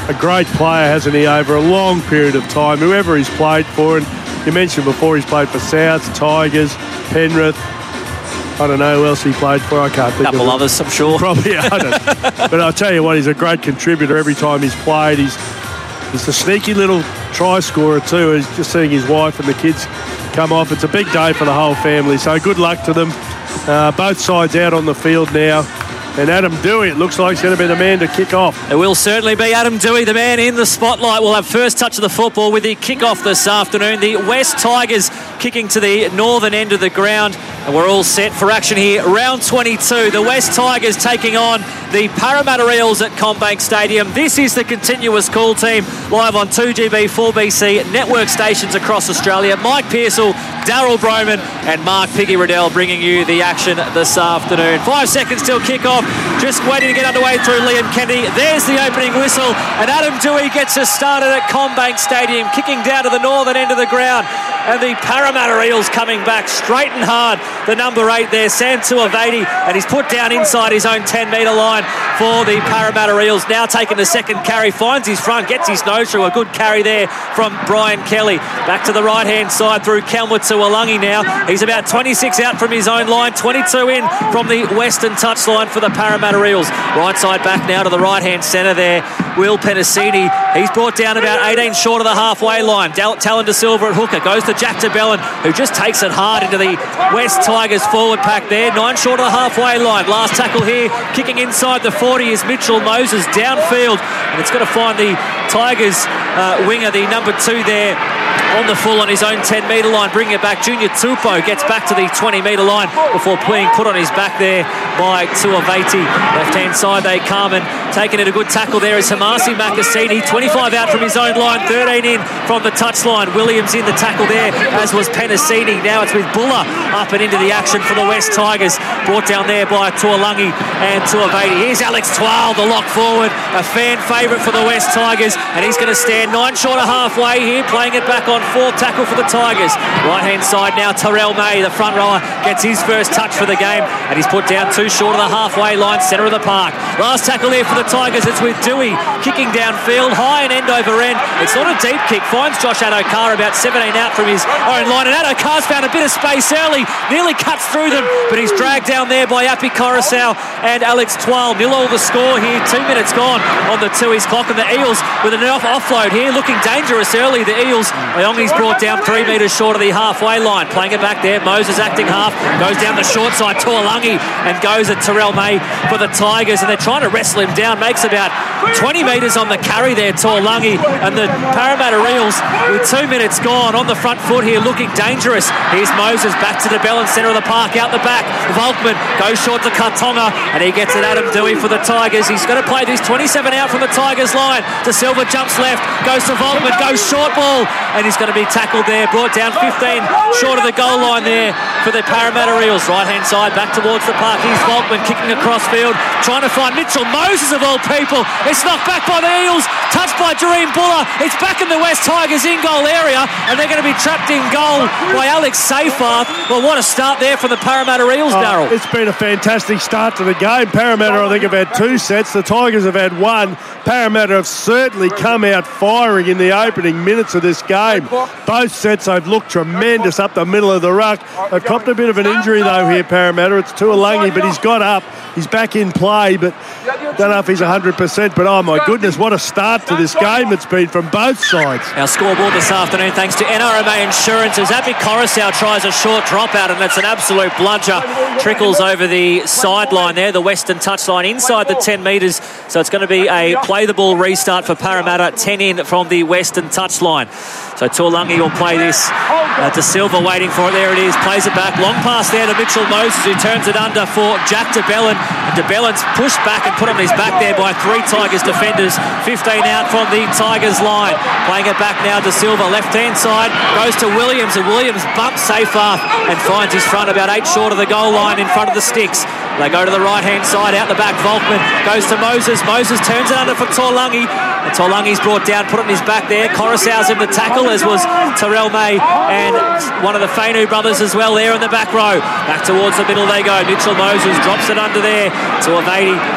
Speaker 2: a great player, hasn't he, over a long period of time, whoever he's played for. And you mentioned before he's played for Souths, Tigers, Penrith. I don't know who else he played for. I can't think
Speaker 4: of a couple others, I'm sure.
Speaker 2: Probably, I don't. But I'll tell you what, he's a great contributor every time he's played. He's he's a sneaky little try scorer too. He's just seeing his wife and the kids come off. It's a big day for the whole family. So good luck to them. Uh, both sides out on the field now. And Adam Dewey, it looks like he's going to be the man to kick off.
Speaker 4: It will certainly be Adam Dewey, the man in the spotlight. We'll have first touch of the football with the kick-off this afternoon. The West Tigers kicking to the northern end of the ground. And we're all set for action here. Round twenty-two. The West Tigers taking on the Parramatta Eels at CommBank Stadium. This is the continuous call team live on two G B, four B C network stations across Australia. Mike Pearsall, Daryl Broman and Mark Piggy Riddell bringing you the action this afternoon. Five seconds till kick-off. Just waiting to get underway through Liam Kennedy. There's the opening whistle. And Adam Dewey gets us started at CommBank Stadium, kicking down to the northern end of the ground. And the Parramatta Eels coming back straight and hard. The number eight there, Sam Tuivasa, and he's put down inside his own ten-metre line for the Parramatta Eels. Now taking the second carry, finds his front, gets his nose through. A good carry there from Brian Kelly. Back to the right-hand side through Kelma Tuolangi now. He's about twenty-six out from his own line, twenty-two in from the western touchline for the Parramatta Eels. Right side back now to the right-hand centre there. Will Penasini, he's brought down about eighteen short of the halfway line. Talon De Silva at hooker, goes to Jack de Belin, who just takes it hard into the West Tigers forward pack there. Nine short of the halfway line. Last tackle here, kicking inside the forty is Mitchell Moses downfield, and it's going to find the Tigers uh, winger, the number two there, on the full on his own ten-metre line, bringing it back. Junior Tupou gets back to the twenty-metre line before being put on his back there by Tuivasa. Left-hand side they come, and taking it a good tackle there is Hamasi Makasini. twenty-five out from his own line, thirteen in from the touchline. Williams in the tackle there, as was Penasini. Now it's with Buller up and into the action for the West Tigers. Brought down there by Tuolangi and Tuivasa. Here's Alex Twal, the lock forward, a fan favourite for the West Tigers, and he's going to stand nine short of halfway here, playing it back on fourth tackle for the Tigers. Right-hand side now, Terrell May, the front rower, gets his first touch for the game, and he's put down two short of the halfway line, centre of the park. Last tackle here for the Tigers, it's with Dewey kicking downfield, high and end over end. It's not a deep kick, finds Josh Adokar about seventeen out from his own line, and Adokar's found a bit of space early, nearly cuts through them, but he's dragged down there by Api Coruscant and Alex Twal. Nil all the score here, two minutes gone on the Tui's clock, and the Eels with an off offload here, looking dangerous early. The Eels, Iongi's brought down three metres short of the halfway line, playing it back there. Moses acting half, goes down the short side, Tuolangi, and goes at Terrell May for the Tigers, and they're trying to wrestle him down. Makes about twenty metres on the carry there, Tuolangi, and the Parramatta Eels with two minutes gone on the front foot here, looking dangerous. Here's Moses back to the Bell and centre of the park, out the back. Volkman goes short to Kartonga, and he gets it Adam Dewey for the Tigers. He's going to play this twenty-seven out from the Tigers line. De Silva jumps left, goes to Volkman, goes short ball, and he's going to be tackled there, brought down fifteen short of the goal line there for the Parramatta Eels. Right-hand side, back towards the park. Here's Volkman kicking across field, trying to find Mitchell Moses of all people. It's knocked back by the Eels, touched by Jareem Buller. It's back in the West Tigers in-goal area, and they're going to be trapped in goal by Alex Seyfarth. Well, what a start there for the Parramatta Eels,
Speaker 2: oh,
Speaker 4: Darryl.
Speaker 2: It's been a fantastic start to the game. Parramatta, I think, have had two sets. The Tigers have had one. Parramatta have certainly come out firing in the opening minutes of this game. Both sets they've looked tremendous up the middle of the ruck. They've copped a bit of an injury though here, Parramatta. It's Tuolangi, but he's got up. He's back in play, but don't know if he's one hundred percent. But oh my goodness, what a start to this game it's been from both sides.
Speaker 4: Our scoreboard this afternoon, thanks to N R M A Insurance, as Api Coruscant tries a short drop out, and it's an absolute bludger. Trickles over the sideline there, the western touchline inside the ten metres. So it's going to be a play the ball restart for Parramatta, ten in from the western touchline. So Tuolangi will play this. Uh, De Silva waiting for it. There it is. Plays it back. Long pass there to Mitchell Moses, who turns it under for Jack de Belin. And de Belin's pushed back and put on his back there by three Tigers defenders. fifteen out from the Tigers line. Playing it back now to Silva. Left-hand side goes to Williams, and Williams bumps Seyfarth and finds his front about eight short of the goal line in front of the sticks. They go to the right-hand side, out the back. Volkman goes to Moses. Moses turns it under for Tuolangi. And Tuolangi's brought down, put on his back there. Coruscant's in the tackle, as was Terrell May and one of the Fainu brothers as well there in the back row. Back towards the middle they go. Mitchell Moses drops it under there to Avadi.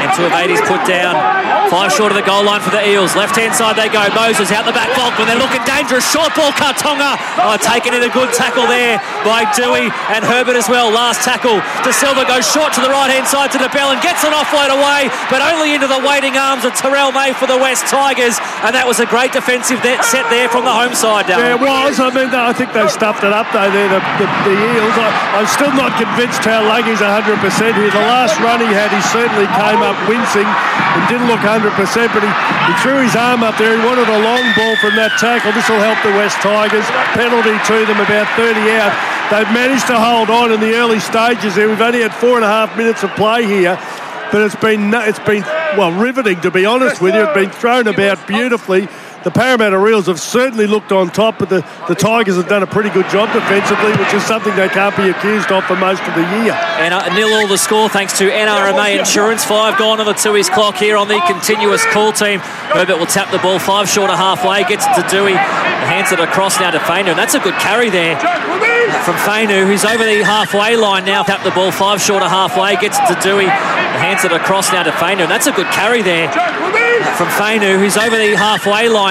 Speaker 4: And Tuivasa-Sheck's put down. Five short of the goal line for the Eels. Left-hand side they go. Moses out the back. Volkman, they're looking dangerous. Short ball, Kartonga. Oh, taken in a good tackle there by Dewey and Herbert as well. Last tackle. De Silva goes short to the right-hand side to DeBell and gets an offload away, but only into the waiting arms of Terrell May for the West Tigers. And that was a great defensive set there from the home side, Darren.
Speaker 2: Yeah, it was. I mean, I think they stuffed it up, though, there, the, the, the Eels. I, I'm still not convinced how Luggy's one hundred percent here. The last run he had, he certainly came up wincing and didn't look one hundred percent, but he, he threw his arm up there. He wanted a long ball from that tackle. This will help the West Tigers. Penalty to them, about thirty out. They've managed to hold on in the early stages there. We've only had four and a half minutes of play here, but it's been, it's been well, riveting, to be honest with you. It's been thrown about beautifully. The Parramatta Eels have certainly looked on top, but the, the Tigers have done a pretty good job defensively, which is something they can't be accused of for most of the year.
Speaker 4: And uh, nil all the score thanks to N R M A Insurance. Five gone on the Tui's clock here on the continuous call team. Herbert will tap the ball five short of halfway, gets it to Dewey, hands it across now to Fainu, and that's a good carry there from Fainu, who's over the halfway line now. Tap the ball five short of halfway, gets it to Dewey, hands it across now to Fainu, and that's a good carry there from Fainu, who's over the halfway line.